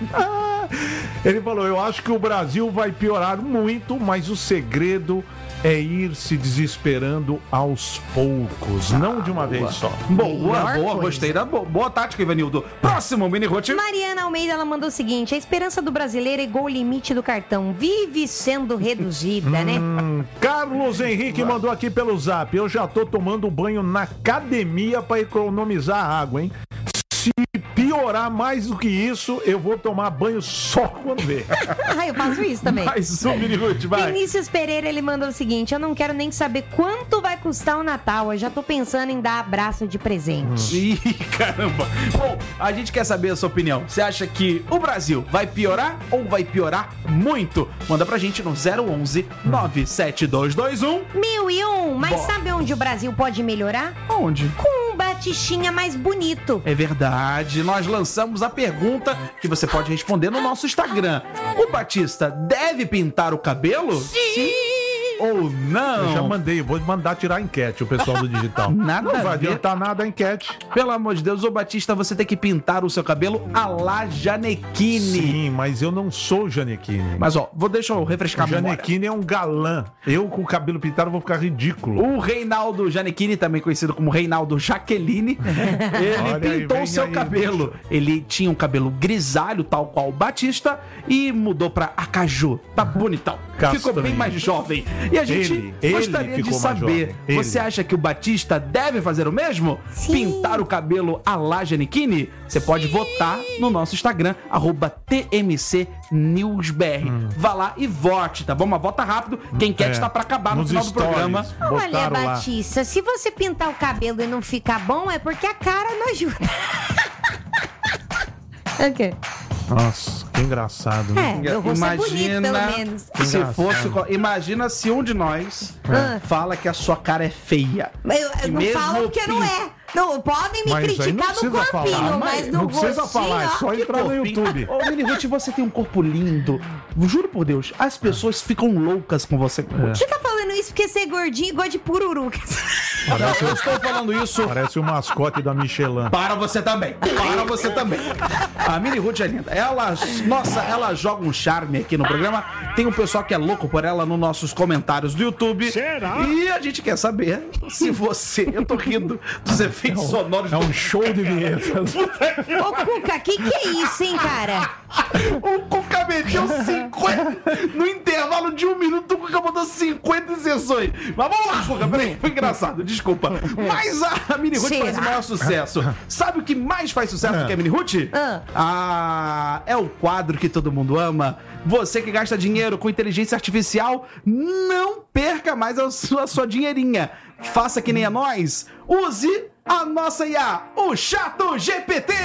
Ele falou: eu acho que o Brasil vai piorar muito, mas o segredo é ir se desesperando aos poucos, não de uma vez só. Boa, Melhor boa, coisa. gostei da boa, boa tática, Ivanildo. Próximo, Mini Ruth. Mariana Almeida, ela mandou o seguinte: a esperança do brasileiro é igual o limite do cartão, vive sendo reduzida, né? Hum, Carlos Henrique mandou aqui pelo zap: eu já tô tomando banho na academia para economizar água, hein? Se piorar mais do que isso, eu vou tomar banho só quando ver. Ah, eu faço isso também. Mais um, Mini Ruth, vai. Vinícius Pereira, ele mandou o seguinte: eu não quero nem saber quanto vai custar o Natal, eu já tô pensando em dar abraço de presente. Ih, caramba. Bom, a gente quer saber a sua opinião. Você acha que o Brasil vai piorar ou vai piorar muito? Manda pra gente no zero onze nove sete dois dois um. Mil e um, mas Bom. sabe onde o Brasil pode melhorar? Onde? Com um batichinha mais bonito. É verdade, nós lançamos a pergunta que você pode responder no nosso Instagram. O Batista deve pintar o cabelo? Sim! Ou não? Eu já mandei, vou mandar tirar a enquete, o pessoal do digital. Nada Não a vai ver. adiantar nada a enquete. Pelo amor de Deus, ô Batista, você tem que pintar o seu cabelo a la Janequine. Sim, mas eu não sou Janequine. Mas ó, vou deixa eu refrescar a memória. Janequine é um galã. Eu com o cabelo pintado vou ficar ridículo. O Reinaldo Janequine, também conhecido como Reinaldo Jaqueline, ele Olha aí, pintou vem o seu aí, cabelo. Ele tinha um cabelo grisalho, tal qual o Batista, e mudou pra acaju. Tá bonitão. Ficou bem Castanho. mais jovem. E a gente Ele, ele gostaria de ficou mais saber, jovem. Ele. você acha que o Batista deve fazer o mesmo? Sim. Pintar o cabelo a la Janequine? Você pode votar no nosso Instagram, arroba T M C News B R. Vá lá e vote, tá bom? Mas vota rápido, quem quer É, está pra acabar no nos final do stories. programa. Olha, Botaram lá. Batista, se você pintar o cabelo e não ficar bom, é porque a cara não ajuda. O quê? Nossa, que engraçado, né? É, meu rosto é bonito, pelo menos. se Engraçado. fosse, imagina se um de nós Ah. fala que a sua cara é feia. Mas eu, eu não Mesmo falo porque não pin- é. Não, podem me Mas aí não criticar no precisa corpinho, falar, mas no não precisa rostinho, falar, é ó. só entrar no Corpinho. YouTube. Ô, Mini Ruth, você tem um corpo lindo. Juro por Deus, as pessoas ficam loucas com você. Você tá falando isso porque você é gordinho e gosta de pururu. Não, eu estou falando isso Parece o mascote da Michelin. para você também. Para você também. A Mini Ruth é linda. Ela, nossa, ela joga um charme aqui no programa. Tem um pessoal que é louco por ela nos nossos comentários do YouTube. Será? E a gente quer saber se você... Eu tô rindo dos efeitos sonoros É do um show de vinhetas. Ô, Cuca, que que é isso, hein, cara? O Cuca meteu cinquenta. No intervalo de um minuto, o Cuca botou cinquenta inserções. Mas vamos lá, Cuca, peraí. Foi engraçado, desculpa. Mas a Mini Ruth Será? faz o maior sucesso. Sabe o que mais faz sucesso do que a Mini Ruth? Ah. Ah, é o quadro que todo mundo ama. Você que gasta dinheiro com inteligência artificial, não perca mais a sua, a sua dinheirinha. Faça que nem a nós. Use a nossa I A, o Chato G P T.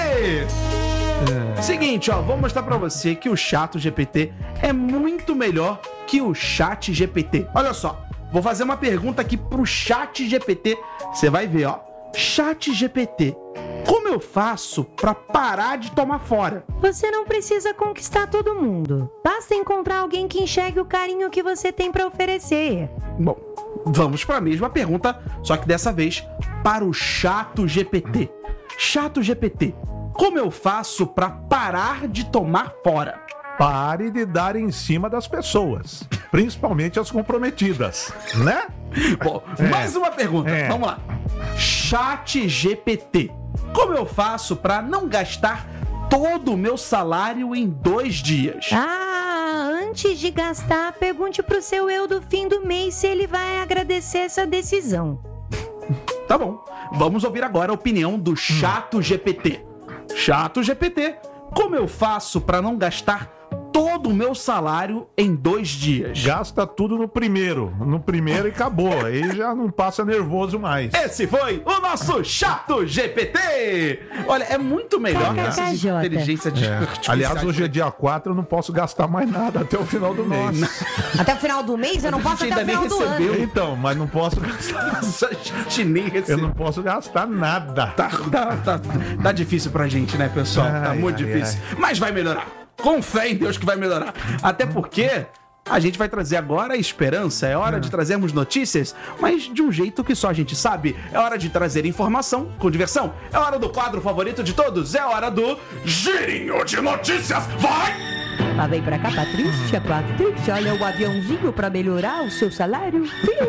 Seguinte, ó, vou mostrar pra você que o Chato G P T é muito melhor que o Chat G P T. Olha só, vou fazer uma pergunta aqui pro Chat G P T. Você vai ver, ó. Chat G P T, como eu faço pra parar de tomar fora? Você não precisa conquistar todo mundo. Basta encontrar alguém que enxergue o carinho que você tem pra oferecer. Bom, vamos para a mesma pergunta, só que dessa vez para o Chato G P T. Chato G P T, como eu faço para parar de tomar fora? Pare de dar em cima das pessoas, principalmente as comprometidas, né? Bom, É. mais uma pergunta, É. vamos lá. Chat G P T, como eu faço para não gastar todo o meu salário em dois dias? Ah, antes de gastar, pergunte pro seu eu do fim do mês se ele vai agradecer essa decisão. Tá bom, vamos ouvir agora a opinião do Chato G P T. Chato G P T, como eu faço pra não gastar todo o meu salário em dois dias? Gasta tudo no primeiro. No primeiro e acabou. Aí já não passa nervoso mais. Esse foi o nosso Chato G P T. Olha, é muito melhor que essas K K J. inteligências de É. artificiais. Aliás, hoje é dia quatro, eu não posso gastar mais nada até o final do mês. Até o final do mês? Eu não A posso gente até o ainda final nem do recebeu. ano. Então, mas não posso gastar. Nossa, a gente nem Eu recebeu. não posso gastar nada. Tá, tá, tá, tá difícil pra gente, né, pessoal? Tá Ai, muito ai, difícil. Mas vai melhorar. Com fé em Deus que vai melhorar. Até porque a gente vai trazer agora a esperança. É hora de trazermos notícias, mas de um jeito que só a gente sabe. É hora de trazer informação com diversão. É hora do quadro favorito de todos. É hora do Girinho de Notícias. Vai! Lá vem pra cá, Patrícia. Patrícia, olha o aviãozinho pra melhorar o seu salário.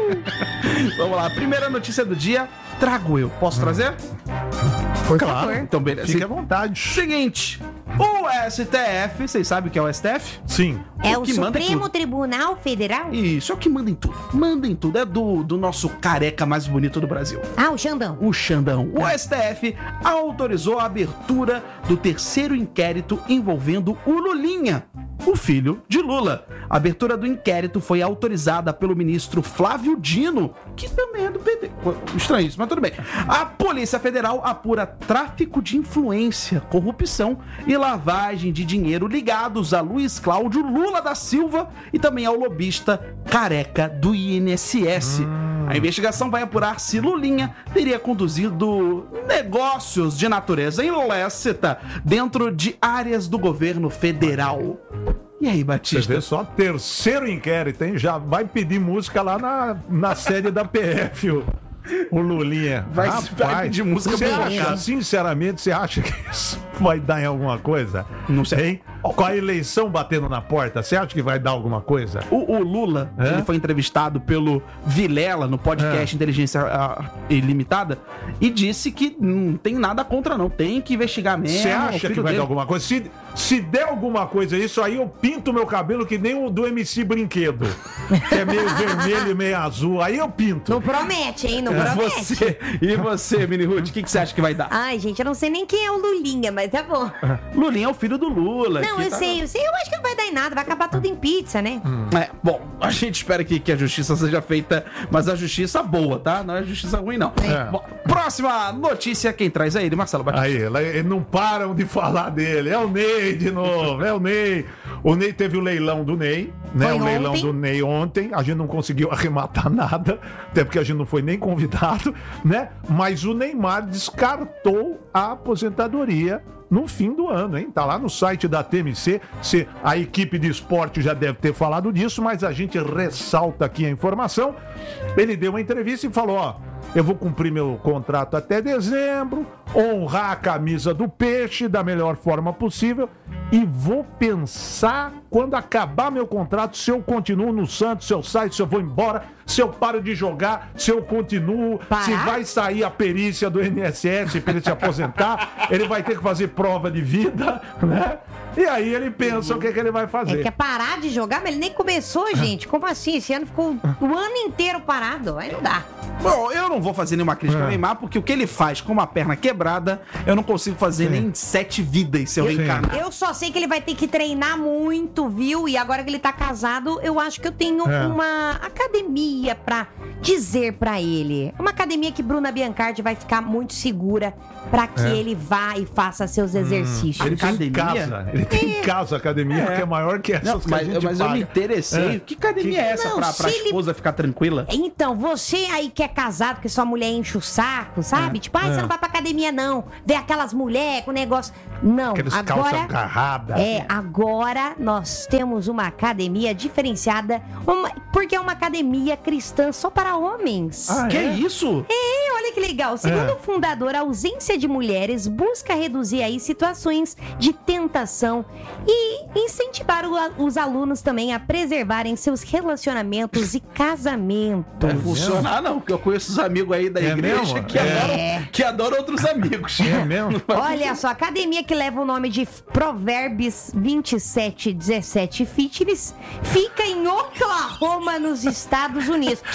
Vamos lá. Primeira notícia do dia. Trago eu. Posso trazer? Claro. Então, beleza. Fique à vontade. Seguinte. O S T F, vocês sabem o que é o S T F? Sim. É O o que manda é Supremo tudo. Tribunal Federal? Isso, é o que manda em tudo. Manda em tudo. É do, do nosso careca mais bonito do Brasil. Ah, o Xandão. O Xandão. O S T F autorizou a abertura do terceiro inquérito envolvendo o Lulinha, o filho de Lula. A abertura do inquérito foi autorizada pelo ministro Flávio Dino, que também é do P D. Estranho isso, mas tudo bem. A Polícia Federal apura tráfico de influência, corrupção e lavagem de dinheiro ligados a Luiz Cláudio Lula da Silva e também ao lobista careca do I N S S. A investigação vai apurar se Lulinha teria conduzido negócios de natureza ilícita dentro de áreas do governo federal. E aí, Você Batista? vê só, terceiro inquérito, hein? Já vai pedir música lá na, na sede da P F, o, o Lulinha. Vai- vai pedir música você pra acha, cá. sinceramente, você acha que isso vai dar em alguma coisa? Não sei. Hein? Com a eleição batendo na porta, você acha que vai dar alguma coisa? O, o Lula, É? ele foi entrevistado pelo Vilela no podcast É. Inteligência ah, Ilimitada e disse que não tem nada contra, não. Tem que investigar mesmo. Você o acha filho que vai dele. dar alguma coisa? Se, se der alguma coisa isso, aí eu pinto meu cabelo que nem o do M C Brinquedo. Que é meio vermelho e meio azul. Aí eu pinto. Não promete, hein? Não E promete. você, e você, Mini Ruth, o que, que você acha que vai dar? Ai, gente, eu não sei nem quem é o Lulinha, mas tá bom. Lulinha é o filho do Lula. Não, que eu tá- sei, eu sei. Eu acho que não vai dar em nada. Vai acabar tudo em pizza, né? É, bom, a gente espera que, que a justiça seja feita, mas a justiça boa, tá? Não é justiça ruim, não. É. Bom, próxima notícia, quem traz é ele, Marcelo Batista. Aí, ela- eles não param de falar dele. É o Ney de novo, é o Ney. O Ney teve o leilão do Ney, né? Foi o leilão ontem. do Ney ontem. A gente não conseguiu arrematar nada, até porque a gente não foi nem convidado, né? Mas o Neymar descartou a aposentadoria no fim do ano, hein? Tá lá no site da T M C. Se a equipe de esporte já deve ter falado disso, mas a gente ressalta aqui a informação. Ele deu uma entrevista e falou: ó, eu vou cumprir meu contrato até dezembro, honrar a camisa do Peixe da melhor forma possível e vou pensar quando acabar meu contrato se eu continuo no Santos, se eu saio, se eu vou embora, se eu paro de jogar, se eu continuo, Parar? se vai sair a perícia do I N S S para ele se aposentar, ele vai ter que fazer prova de vida, né? E aí ele pensa o que, que ele vai É fazer. quer parar de jogar, mas ele nem começou, gente. Como assim? Esse ano ficou o ano inteiro parado. Aí não dá. Bom, eu não vou fazer nenhuma crítica É. ao Neymar, porque o que ele faz com uma perna quebrada, eu não consigo fazer nem sete vidas se eu Sim. reencarnar. Eu só sei que ele vai ter que treinar muito, viu? E agora que ele tá casado, eu acho que eu tenho É. uma academia pra dizer pra ele. Uma academia que Bruna Biancardi vai ficar muito segura pra que É. ele vá e faça seus exercícios. Ele tem em Academia? casa, ele tem em casa a academia É. que é maior que essas Não, que a mas gente mas eu paga. me interessei. É. Que academia é essa Não, pra, pra se ele- esposa ficar tranquila? Então, você aí que é casado, porque sua mulher enche o saco, sabe? Tipo, ah, É. você não vai pra academia, não. Vê aquelas mulheres com negócio. Não, Aqueles calça agora. agarrada. É, agora nós temos uma academia diferenciada, uma- porque é uma academia cristã só para homens. Ah, Que é? isso? E olha que legal. Segundo É. o fundador, a ausência de mulheres busca reduzir aí situações de tentação e incentivar o- os alunos também a preservarem seus relacionamentos e casamentos. Não funcionar, não, porque eu conheço os amigos aí da É igreja mesmo? que, É. adoram, que adoram outros amigos. É mesmo? Olha só, a academia que leva o nome de Provérbios vinte e sete dezessete Fitness fica em Oklahoma, nos Estados Unidos. Que Não nome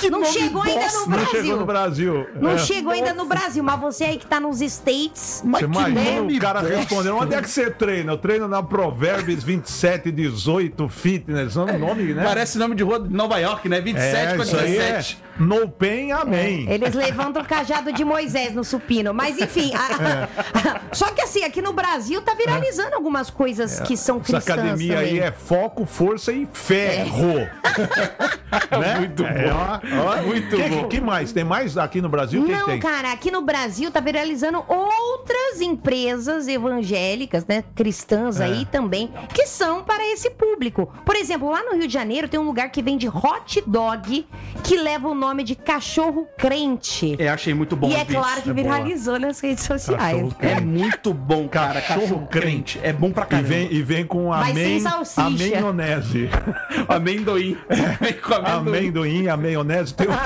chegou ainda no Não Brasil. chegou no Brasil. Não É. chegou ainda no Brasil, mas você aí que tá nos States. Mas Você que imagina nome o cara bosta. respondendo, onde é que você treina? Eu treino na Provérbios vinte e sete, dezoito Fitness, é um nome, né? Parece nome de rua de Nova York, né? vinte e sete É, com isso aí é dezessete. no pen, amém. Eles levantam o cajado de Moisés no supino. Mas enfim. a- Só que assim, aqui no Brasil tá viralizando algumas coisas que são Essa cristãs academia também. aí é foco, força e ferro. Né? Muito É, bom. ó, ó. Muito que, bom. que mais? Tem mais aqui no Brasil? O que Não, tem? cara, aqui no Brasil tá viralizando outras empresas evangélicas, né, cristãs É. aí também, que são para esse público. Por exemplo, lá no Rio de Janeiro tem um lugar que vende hot dog que leva o nome de cachorro crente. É, achei muito bom e o é vídeo. claro que É boa. viralizou nas redes sociais. Cachorro É muito bom, cara. Cachorro Cachorro crente. crente. É bom pra E caramba. vem, e vem com Mas sem amém, salsicha. amenonese. Amendoim. Vem com amendoim. Amendoim, amenonese. Tem um...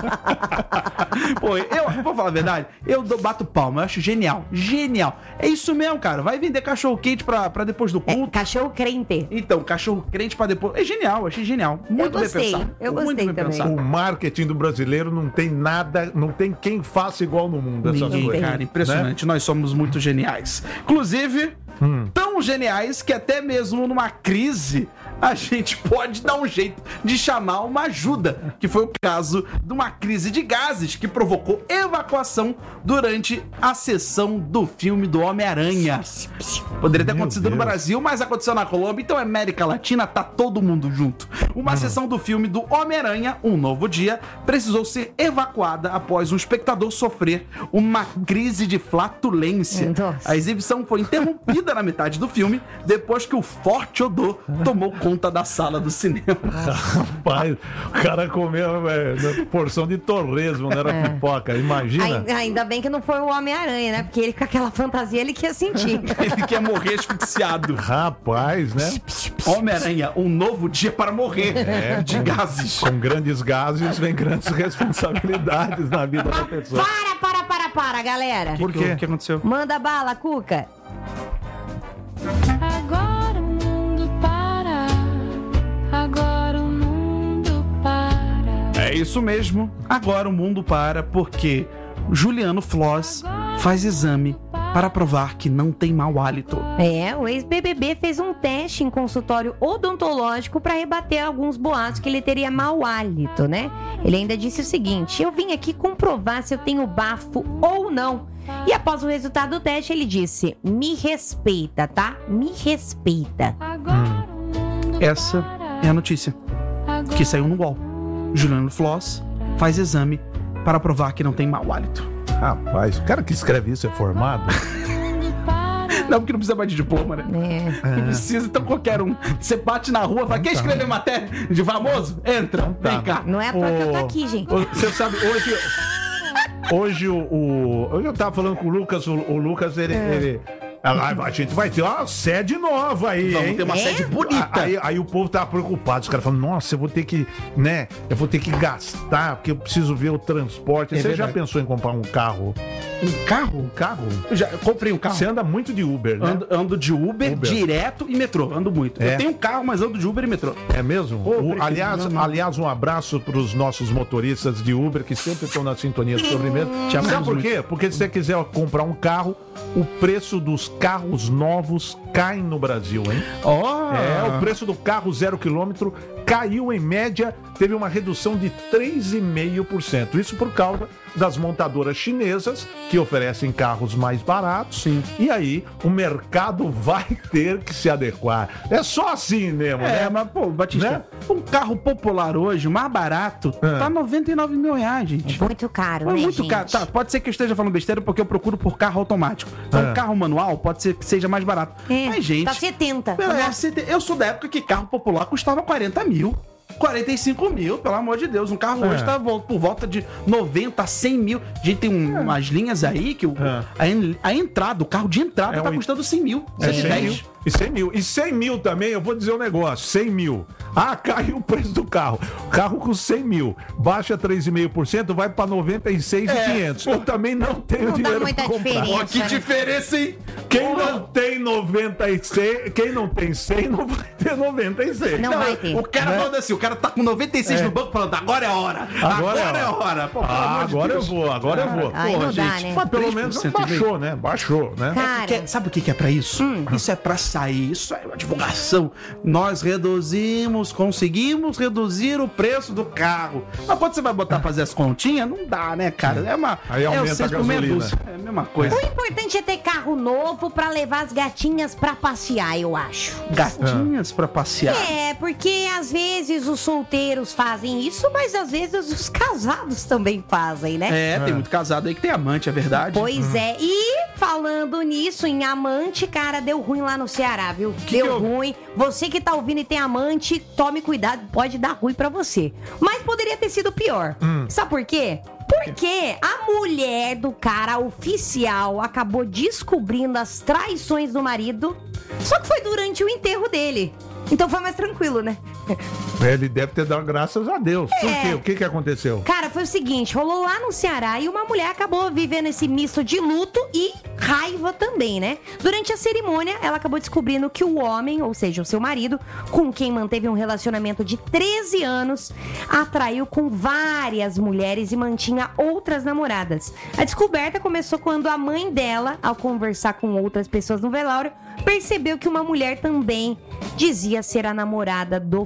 Pô, eu vou falar a verdade, eu dou- bato palma, eu acho genial. Genial. É isso mesmo, cara. Vai vender cachorro quente pra, pra depois do É, culto. cachorro crente. Então, cachorro crente pra depois. É genial, achei genial. Muito gostei, bem pensado. eu Muito gostei bem também. pensado. O marketing do brasileiro não tem nada, não tem quem faça igual no mundo essas Ninguém, coisas. cara, impressionante. Nós somos muito geniais. Inclusive, tão geniais que até mesmo numa crise a gente pode dar um jeito de chamar uma ajuda, que foi o caso de uma crise de gases que provocou evacuação durante a sessão do filme do Homem-Aranha. Poderia ter Meu acontecido no Deus. Brasil, mas aconteceu na Colômbia, então América Latina tá todo mundo junto. Uma sessão do filme do Homem-Aranha, Um Novo Dia, precisou ser evacuada após um espectador sofrer uma crise de flatulência. Nossa. A exibição foi interrompida na metade do filme, depois que o forte odor tomou conta da sala do cinema. Rapaz, o cara comeu é, porção de torresmo, não era pipoca. Imagina. Ai- Ainda bem que não foi o Homem-Aranha, né? Porque ele com aquela fantasia ele quer sentir. Ele quer morrer asfixiado. Rapaz, né? Homem-Aranha, Um Novo Dia para Morrer de gases. Com grandes gases vem grandes responsabilidades na vida da pessoa. Para, para, para, para, galera. Por quê? O que aconteceu? Manda bala, Cuca. Agora o mundo para, agora o mundo para. É isso mesmo. Agora o mundo para porque Juliano Floss faz exame para provar que não tem mau hálito. É, o ex-B B B fez um teste em consultório odontológico para rebater alguns boatos que ele teria mau hálito, né? Ele ainda disse o seguinte: eu vim aqui comprovar se eu tenho bafo ou não. E após o resultado do teste, ele disse: me respeita, tá? Me respeita. Agora o mundo Essa é a notícia que saiu no U O L. Juliano Floss faz exame para provar que não tem mau hálito. Rapaz, o cara que escreve isso é formado? Não, porque não precisa mais de diploma, né? É. Não precisa, então qualquer um. Você bate na rua, fala, quer escrever matéria de famoso? Entra, tá. vem cá. Não é à toa que eu tô Ô, aqui, gente. ô, Você sabe, hoje. Hoje o, o. Eu já tava falando com o Lucas, o, o Lucas, ele. ele ah, a gente vai ter uma sede nova aí, Vamos hein? ter uma É? sede bonita. Aí, aí o povo tava preocupado, os caras falando, nossa, eu vou ter que, né? Eu vou ter que gastar, porque eu preciso ver o transporte. É Você já verdade. pensou em comprar um carro? Um carro? Um carro? Eu já eu comprei um carro. Você anda muito de Uber, né? Ando, ando de Uber, Uber. direto e metrô. Ando muito. É. Eu tenho um carro, mas ando de Uber e metrô. É mesmo? Ô, O- prefeito, aliás, não, não. aliás, um abraço para os nossos motoristas de Uber que sempre estão na sintonia do sobremesa. Te Sabe amamos por quê? Porque se você quiser comprar um carro, o preço dos carros novos cai no Brasil, hein? Ó! É, o preço do carro zero quilômetro caiu em média, teve uma redução de três vírgula cinco por cento. Isso por causa das montadoras chinesas que oferecem carros mais baratos. Sim. E aí o mercado vai ter que se adequar. É só assim mesmo, É, né? mas, pô, Batista, Né? um carro popular hoje, o mais barato, É. tá noventa e nove mil reais, gente. Muito caro, É né, muito gente? caro. Tá, pode ser que eu esteja falando besteira porque eu procuro por carro automático. Então, É. carro manual pode ser que seja mais barato. É, Mas, gente. tá setenta. é, se te- eu sou da época que carro popular custava quarenta mil. quarenta e cinco mil, pelo amor de Deus. Um carro É. hoje tá vol- por volta de noventa, cem mil. Gente, tem um- umas linhas aí que o, É. a, en- a entrada, o carro de entrada É tá um- custando cem mil. É cento e cem dez. mil. E cem mil. E cem mil também, eu vou dizer um negócio. cem mil. Ah, caiu o preço do carro. Carro com cem mil. Baixa três vírgula cinco por cento, vai pra noventa e seis mil e quinhentos. Eu também não tenho Não dá dinheiro muita pra comprar. diferença. Ó, que né? diferença, hein? Quem não tem noventa e seis, quem não tem cem não vai ter noventa e seis. Não vai ter. O cara Né? falando assim, o cara tá com noventa e seis É. no banco falando, agora é a hora. Agora, é a hora. Pô, pelo Ah, amor de agora eu Deus. vou, agora eu vou. Aí Porra, não dá, gente, né? Mas pelo menos três por cento e meio. baixou, né? Baixou, né? Cara, Que- sabe o que, que é pra isso? Isso é pra sair, isso é uma divulgação. Nós reduzimos, conseguimos reduzir o preço do carro. Mas quando você vai botar pra fazer as continhas, não dá, né, cara? É uma. Aí é o aumenta a seis por meia gasolina. dúzia. É a mesma coisa. o importante é ter carro novo pra levar as gatinhas pra passear, eu acho. Gatinhas pra passear. É, porque às vezes os solteiros fazem isso, mas às vezes os casados também fazem, né? É, tem muito casado aí que tem amante, é verdade. Pois é, e falando nisso, em amante, cara, deu ruim lá no Ceará, viu? que deu houve? ruim. Você que tá ouvindo e tem amante, tome cuidado, pode dar ruim pra você. Mas poderia ter sido pior. Sabe por quê? Porque a mulher do cara oficial acabou descobrindo as traições do marido, só que foi durante o enterro dele. Então foi mais tranquilo, né? Ele deve ter dado graças a Deus. Por É. quê? O que que aconteceu? Cara, foi o seguinte, rolou lá no Ceará e uma mulher acabou vivendo esse misto de luto e raiva também, né? Durante a cerimônia, ela acabou descobrindo que o homem, ou seja, o seu marido, com quem manteve um relacionamento de treze anos, atraiu com várias mulheres e mantinha outras namoradas. A descoberta começou quando a mãe dela, ao conversar com outras pessoas no velório, percebeu que uma mulher também dizia ser a namorada do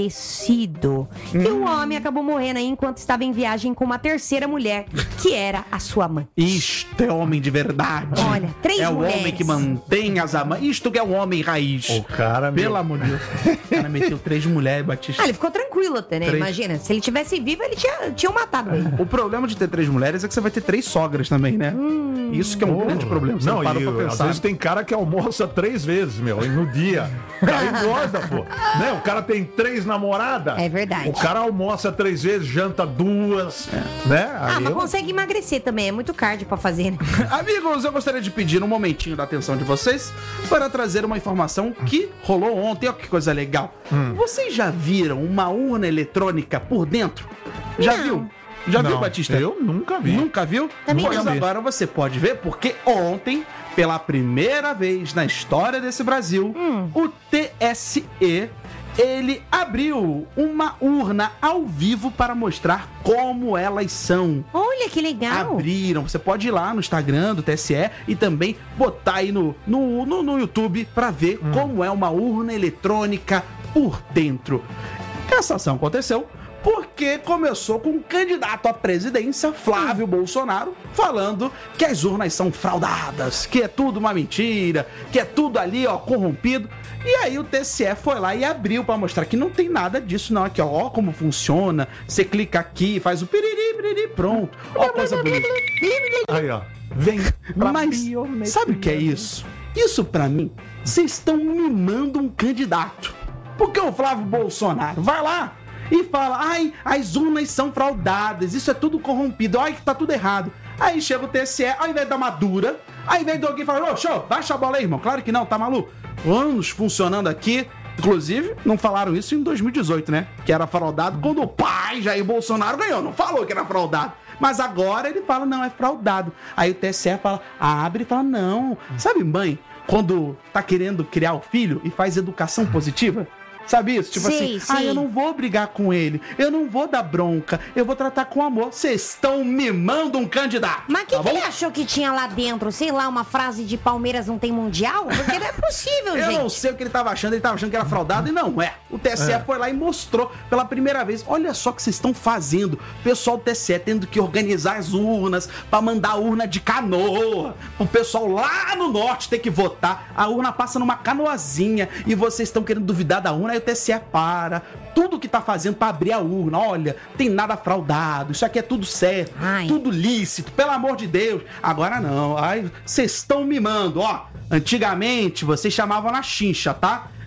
falecido. E o homem acabou morrendo aí enquanto estava em viagem com uma terceira mulher, que era a sua mãe. Isto é homem de verdade. Olha, três É o mulheres. homem que mantém as amantes. Isto que é um homem raiz. O cara, meu. Pelo amor de Deus. O cara meteu três mulheres, Batista. Ah, ele ficou tranquilo até, né? Três. Imagina, se ele tivesse vivo, ele tinha, tinha matado ele. O problema de ter três mulheres é que você vai ter três sogras também, né? Isso que é um grande problema. Você Não, não, parou e pra às pensar. vezes tem cara que almoça três vezes, meu, e no dia. O cara engorda, pô. Né? O cara tem três namoradas. É verdade. O cara almoça três vezes, janta duas, né? Ah, Aí mas eu- consegue emagrecer também, é muito cardio pra fazer, né? Amigos, eu gostaria de pedir um momentinho da atenção de vocês para trazer uma informação que rolou ontem. Olha que coisa legal. Hum. Vocês já viram uma urna eletrônica por dentro? Já Não. viu? Já viu, Não, Batista? eu nunca vi. Nunca viu? Também Pois não. agora você pode ver, porque ontem, pela primeira vez na história desse Brasil, Hum. o T S E, ele abriu uma urna ao vivo para mostrar como elas são. Olha que legal. Abriram, você pode ir lá no Instagram do T S E e também botar aí no, no, no, no YouTube para ver como é uma urna eletrônica por dentro. Essa ação aconteceu porque começou com um candidato à presidência, Flávio Bolsonaro, falando que as urnas são fraudadas, que é tudo uma mentira, que é tudo ali, ó, corrompido. E aí o T S E foi lá e abriu pra mostrar que não tem nada disso não. Aqui, ó, ó como funciona. Você clica aqui, faz o piriri, piriri, pronto. Ó, coisa bonita. Aí, ó. Vem. pra Mas biometria. sabe o que é isso? Isso pra mim, vocês estão mimando um candidato. Porque o Flávio Bolsonaro vai lá e fala, ai, as urnas são fraudadas, isso é tudo corrompido, ai que tá tudo errado. Aí chega o T S E, ao invés de dar uma dura, aí vem alguém e fala, ô, show, baixa a bola aí, irmão. Claro que não, tá maluco? Anos funcionando aqui. Inclusive, não falaram isso em dois mil e dezoito, né? Que era fraudado quando o pai Jair Bolsonaro ganhou. Não falou que era fraudado. Mas agora ele fala, não, é fraudado. Aí o T S E fala, abre e fala, não. Sabe, mãe, quando tá querendo criar o filho e faz educação positiva? Sabe isso? Tipo Sim, assim, ah, sim. eu não vou brigar com ele, eu não vou dar bronca, eu vou tratar com amor. Vocês estão mimando um candidato. Mas o que, tá que bom? ele achou que tinha lá dentro? Sei lá, uma frase de Palmeiras não tem mundial? Porque não é possível, Eu gente. não sei o que ele tava achando, ele tava achando que era fraudado e não é. O T S E foi lá e mostrou pela primeira vez. Olha só o que vocês estão fazendo. O pessoal do T S E tendo que organizar as urnas pra mandar a urna de canoa. O pessoal lá no norte ter que votar. A urna passa numa canoazinha e vocês estão querendo duvidar da urna. Aí o T S E para. Tudo que tá fazendo pra abrir a urna. Olha, tem nada fraudado. Isso aqui é tudo certo. Ai. Tudo lícito. Pelo amor de Deus. Agora não. Ai, vocês estão mimando. Ó, antigamente vocês chamavam na chincha, tá?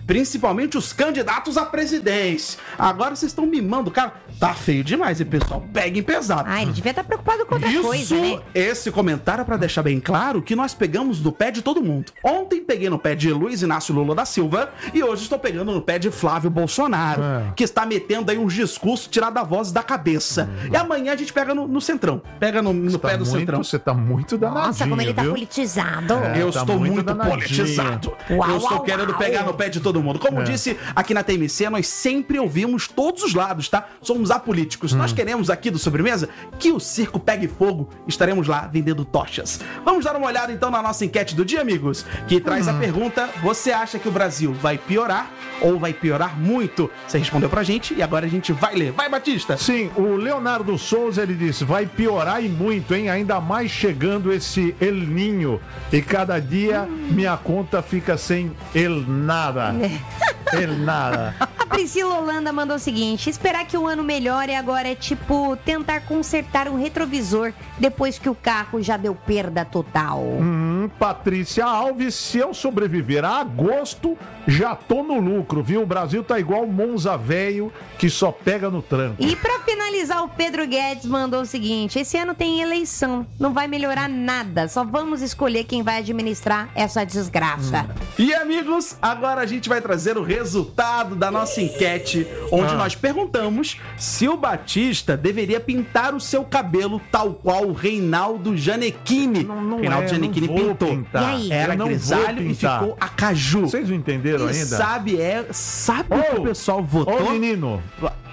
principalmente os candidatos à presidência. Agora vocês estão mimando, cara. Tá feio demais, e pessoal, peguem pesado. Ah, ele devia estar preocupado com outra Isso, coisa, né? esse comentário é pra deixar bem claro que nós pegamos do pé de todo mundo. Ontem peguei no pé de Luiz Inácio Lula da Silva e hoje estou pegando no pé de Flávio Bolsonaro, É. que está metendo aí uns discursos tirados da voz da cabeça. E amanhã a gente pega no, no centrão, pega no, no Você pé tá do muito, centrão. Você tá muito danadinho, Nossa, como ele tá viu? politizado. É. Eu tá estou muito muito, danadinho. politizado. Uau, eu estou uau, querendo uau. pegar no pé de todo mundo. Como É. disse aqui na T M C, nós sempre ouvimos todos os lados, tá? Somos apolíticos. Hum. Nós queremos aqui do Sobremesa que o circo pegue fogo. Estaremos lá vendendo tochas. Vamos dar uma olhada então na nossa enquete do dia, amigos, que traz Hum. a pergunta: você acha que o Brasil vai piorar ou vai piorar muito? Você respondeu pra gente e agora a gente vai ler. Vai, Batista! Sim, o Leonardo Souza, ele disse, vai piorar e muito, hein? Ainda mais chegando esse El Ninho. E cada dia minha conta fica sem El Nada. El Nada. A Priscila Holanda mandou o seguinte: esperar que o ano melhore agora é tipo tentar consertar um retrovisor depois que o carro já deu perda total. Hum, Patrícia Alves, se eu sobreviver a agosto, já tô no lucro, viu? O Brasil tá igual Monza velho que só pega no tranco. E pra finalizar, o Pedro Guedes mandou o seguinte: esse ano tem eleição, não vai melhorar nada, só vamos escolher quem vai administrar essa desgraça. E amigos, agora a gente vai trazer o resultado da nossa enquete, onde Ah. nós perguntamos se o Batista deveria pintar o seu cabelo tal qual o Reinaldo Gianecchini. Não, não Reinaldo é, Gianecchini não vou pintou. pintar. E aí? Era Eu não vou grisalho e pintar. ficou a caju. Vocês não entenderam E ainda? sabe, é, sabe o que o pessoal Ô, votou? menino,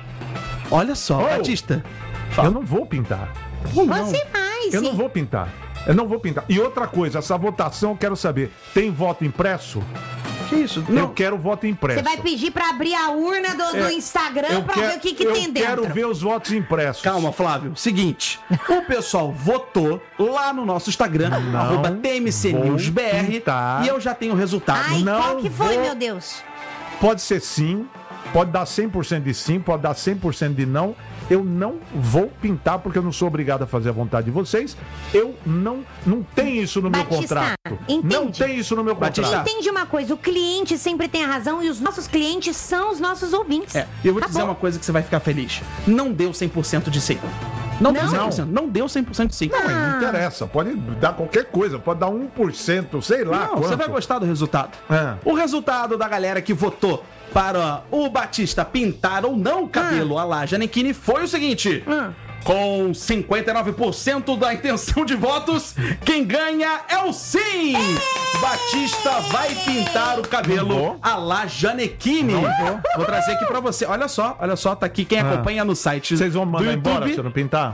Olha só, Ô. Batista. eu não vou pintar. Ou não. Você vai, Eu sim. não vou pintar. Eu não vou pintar. E outra coisa, essa votação eu quero saber, tem voto impresso? Que isso? Eu Não. quero voto impresso. Você vai pedir pra abrir a urna do, do É, Instagram eu pra quero- ver o que, que eu tem dentro. quero ver os votos impressos. Calma, Flávio. Seguinte, o pessoal votou lá no nosso Instagram, Não arroba T M C vou News B R, pintar. e eu já tenho o resultado. Ai, não qual que foi, vou- meu Deus? Pode ser sim, pode dar cem por cento de sim, pode dar cem por cento de não. Eu não vou pintar porque eu não sou obrigado a fazer a vontade de vocês. Eu não, não tem isso no meu Batista, contrato. entende? Não tem isso no meu contrato. Batista, Entende uma coisa, o cliente sempre tem a razão e os nossos clientes são os nossos ouvintes. É, eu vou te Tá dizer bom. uma coisa que você vai ficar feliz. Não deu cem por cento de sim. Não, deu Não? cem por cento. Não deu cem por cento de sim. Não, mas não interessa. Pode dar qualquer coisa. Pode dar um por cento, sei lá. Não, quanto. você vai gostar do resultado. É. O resultado da galera que votou para o Batista pintar ou não o cabelo Ah. a lá Gianecchini foi o seguinte. Hum. Com cinquenta e nove por cento da intenção de votos, quem ganha é o sim! Batista vai pintar o Não cabelo vou. a lá Gianecchini. Não vou. Vou trazer aqui pra você. Olha só, olha só, tá aqui quem Ah. acompanha no site Vocês vão do mandar YouTube. embora se eu não pintar?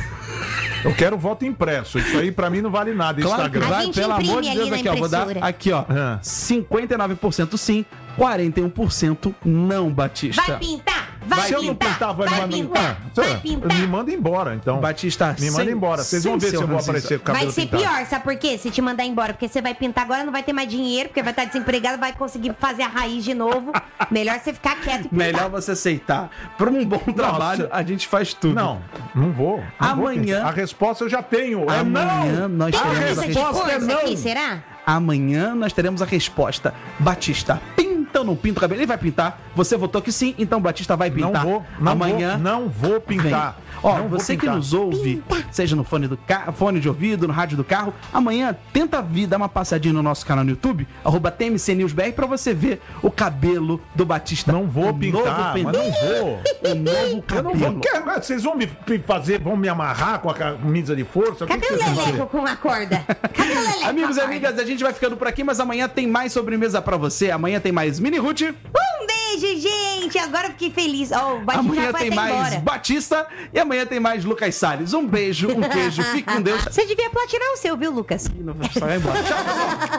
Eu quero voto impresso. Isso aí pra mim não vale nada. Claro que Instagram. A vai, gente pelo amor imprime de ali Deus, na aqui, ó. Vou dar impressora. aqui, ó. Ah. cinquenta e nove por cento sim, quarenta e um por cento não, Batista. Vai pintar, vai Se eu não pintar, pintar, vai, vai me pintar, mandar. vai pintar. Me manda embora, então. Batista, Me manda sem- embora. Vocês sem vão ver se seu eu vou racismo. aparecer com o cabelo Vai ser pintado. pior, sabe por quê? Se te mandar embora, porque você vai pintar agora, não vai ter mais dinheiro, porque vai estar desempregado, vai conseguir fazer a raiz de novo. Melhor você ficar quieto e pintar. Melhor você aceitar. Por um bom trabalho, a gente faz tudo. Não, não vou. não vou Amanhã- pintar. A resposta eu já tenho. É Amanhã não. nós Tem teremos a camisa de resposta é força não. aqui, será? Amanhã nós teremos a resposta. Batista, pinta ou não pinta o cabelo? Ele vai pintar. Você votou que sim, então Batista vai Não pintar. vou. Não Amanhã. vou, não vou pintar. Vem. Ó, Não vou você que pintar. nos ouve, seja no fone, do ca... fone de ouvido, no rádio do carro, amanhã tenta vir dar uma passadinha no nosso canal no YouTube, arroba T M C News B R, pra você ver o cabelo do Batista. Não vou O pintar, novo mas penteado. não vou. O novo Eu não cabelo. vou. Quer- Vocês vão me me fazer, vão me amarrar com a camisa de força? O que Cadê que o vocês vão Leleco fazer? com a corda? Cadê o Leleco Amigos e com a corda? amigas, a gente vai ficando por aqui, mas amanhã tem mais sobremesa pra você. Amanhã tem mais Mini Ruth. Um beijo, gente! Agora eu fiquei feliz. Ó, o Batista Amanhã já foi tem até mais embora. Batista e amanhã tem mais Lucas Salles. Um beijo, um queijo, fique com Deus. Você devia platinar o seu, viu, Lucas? Só vai embora. Tchau, pessoal.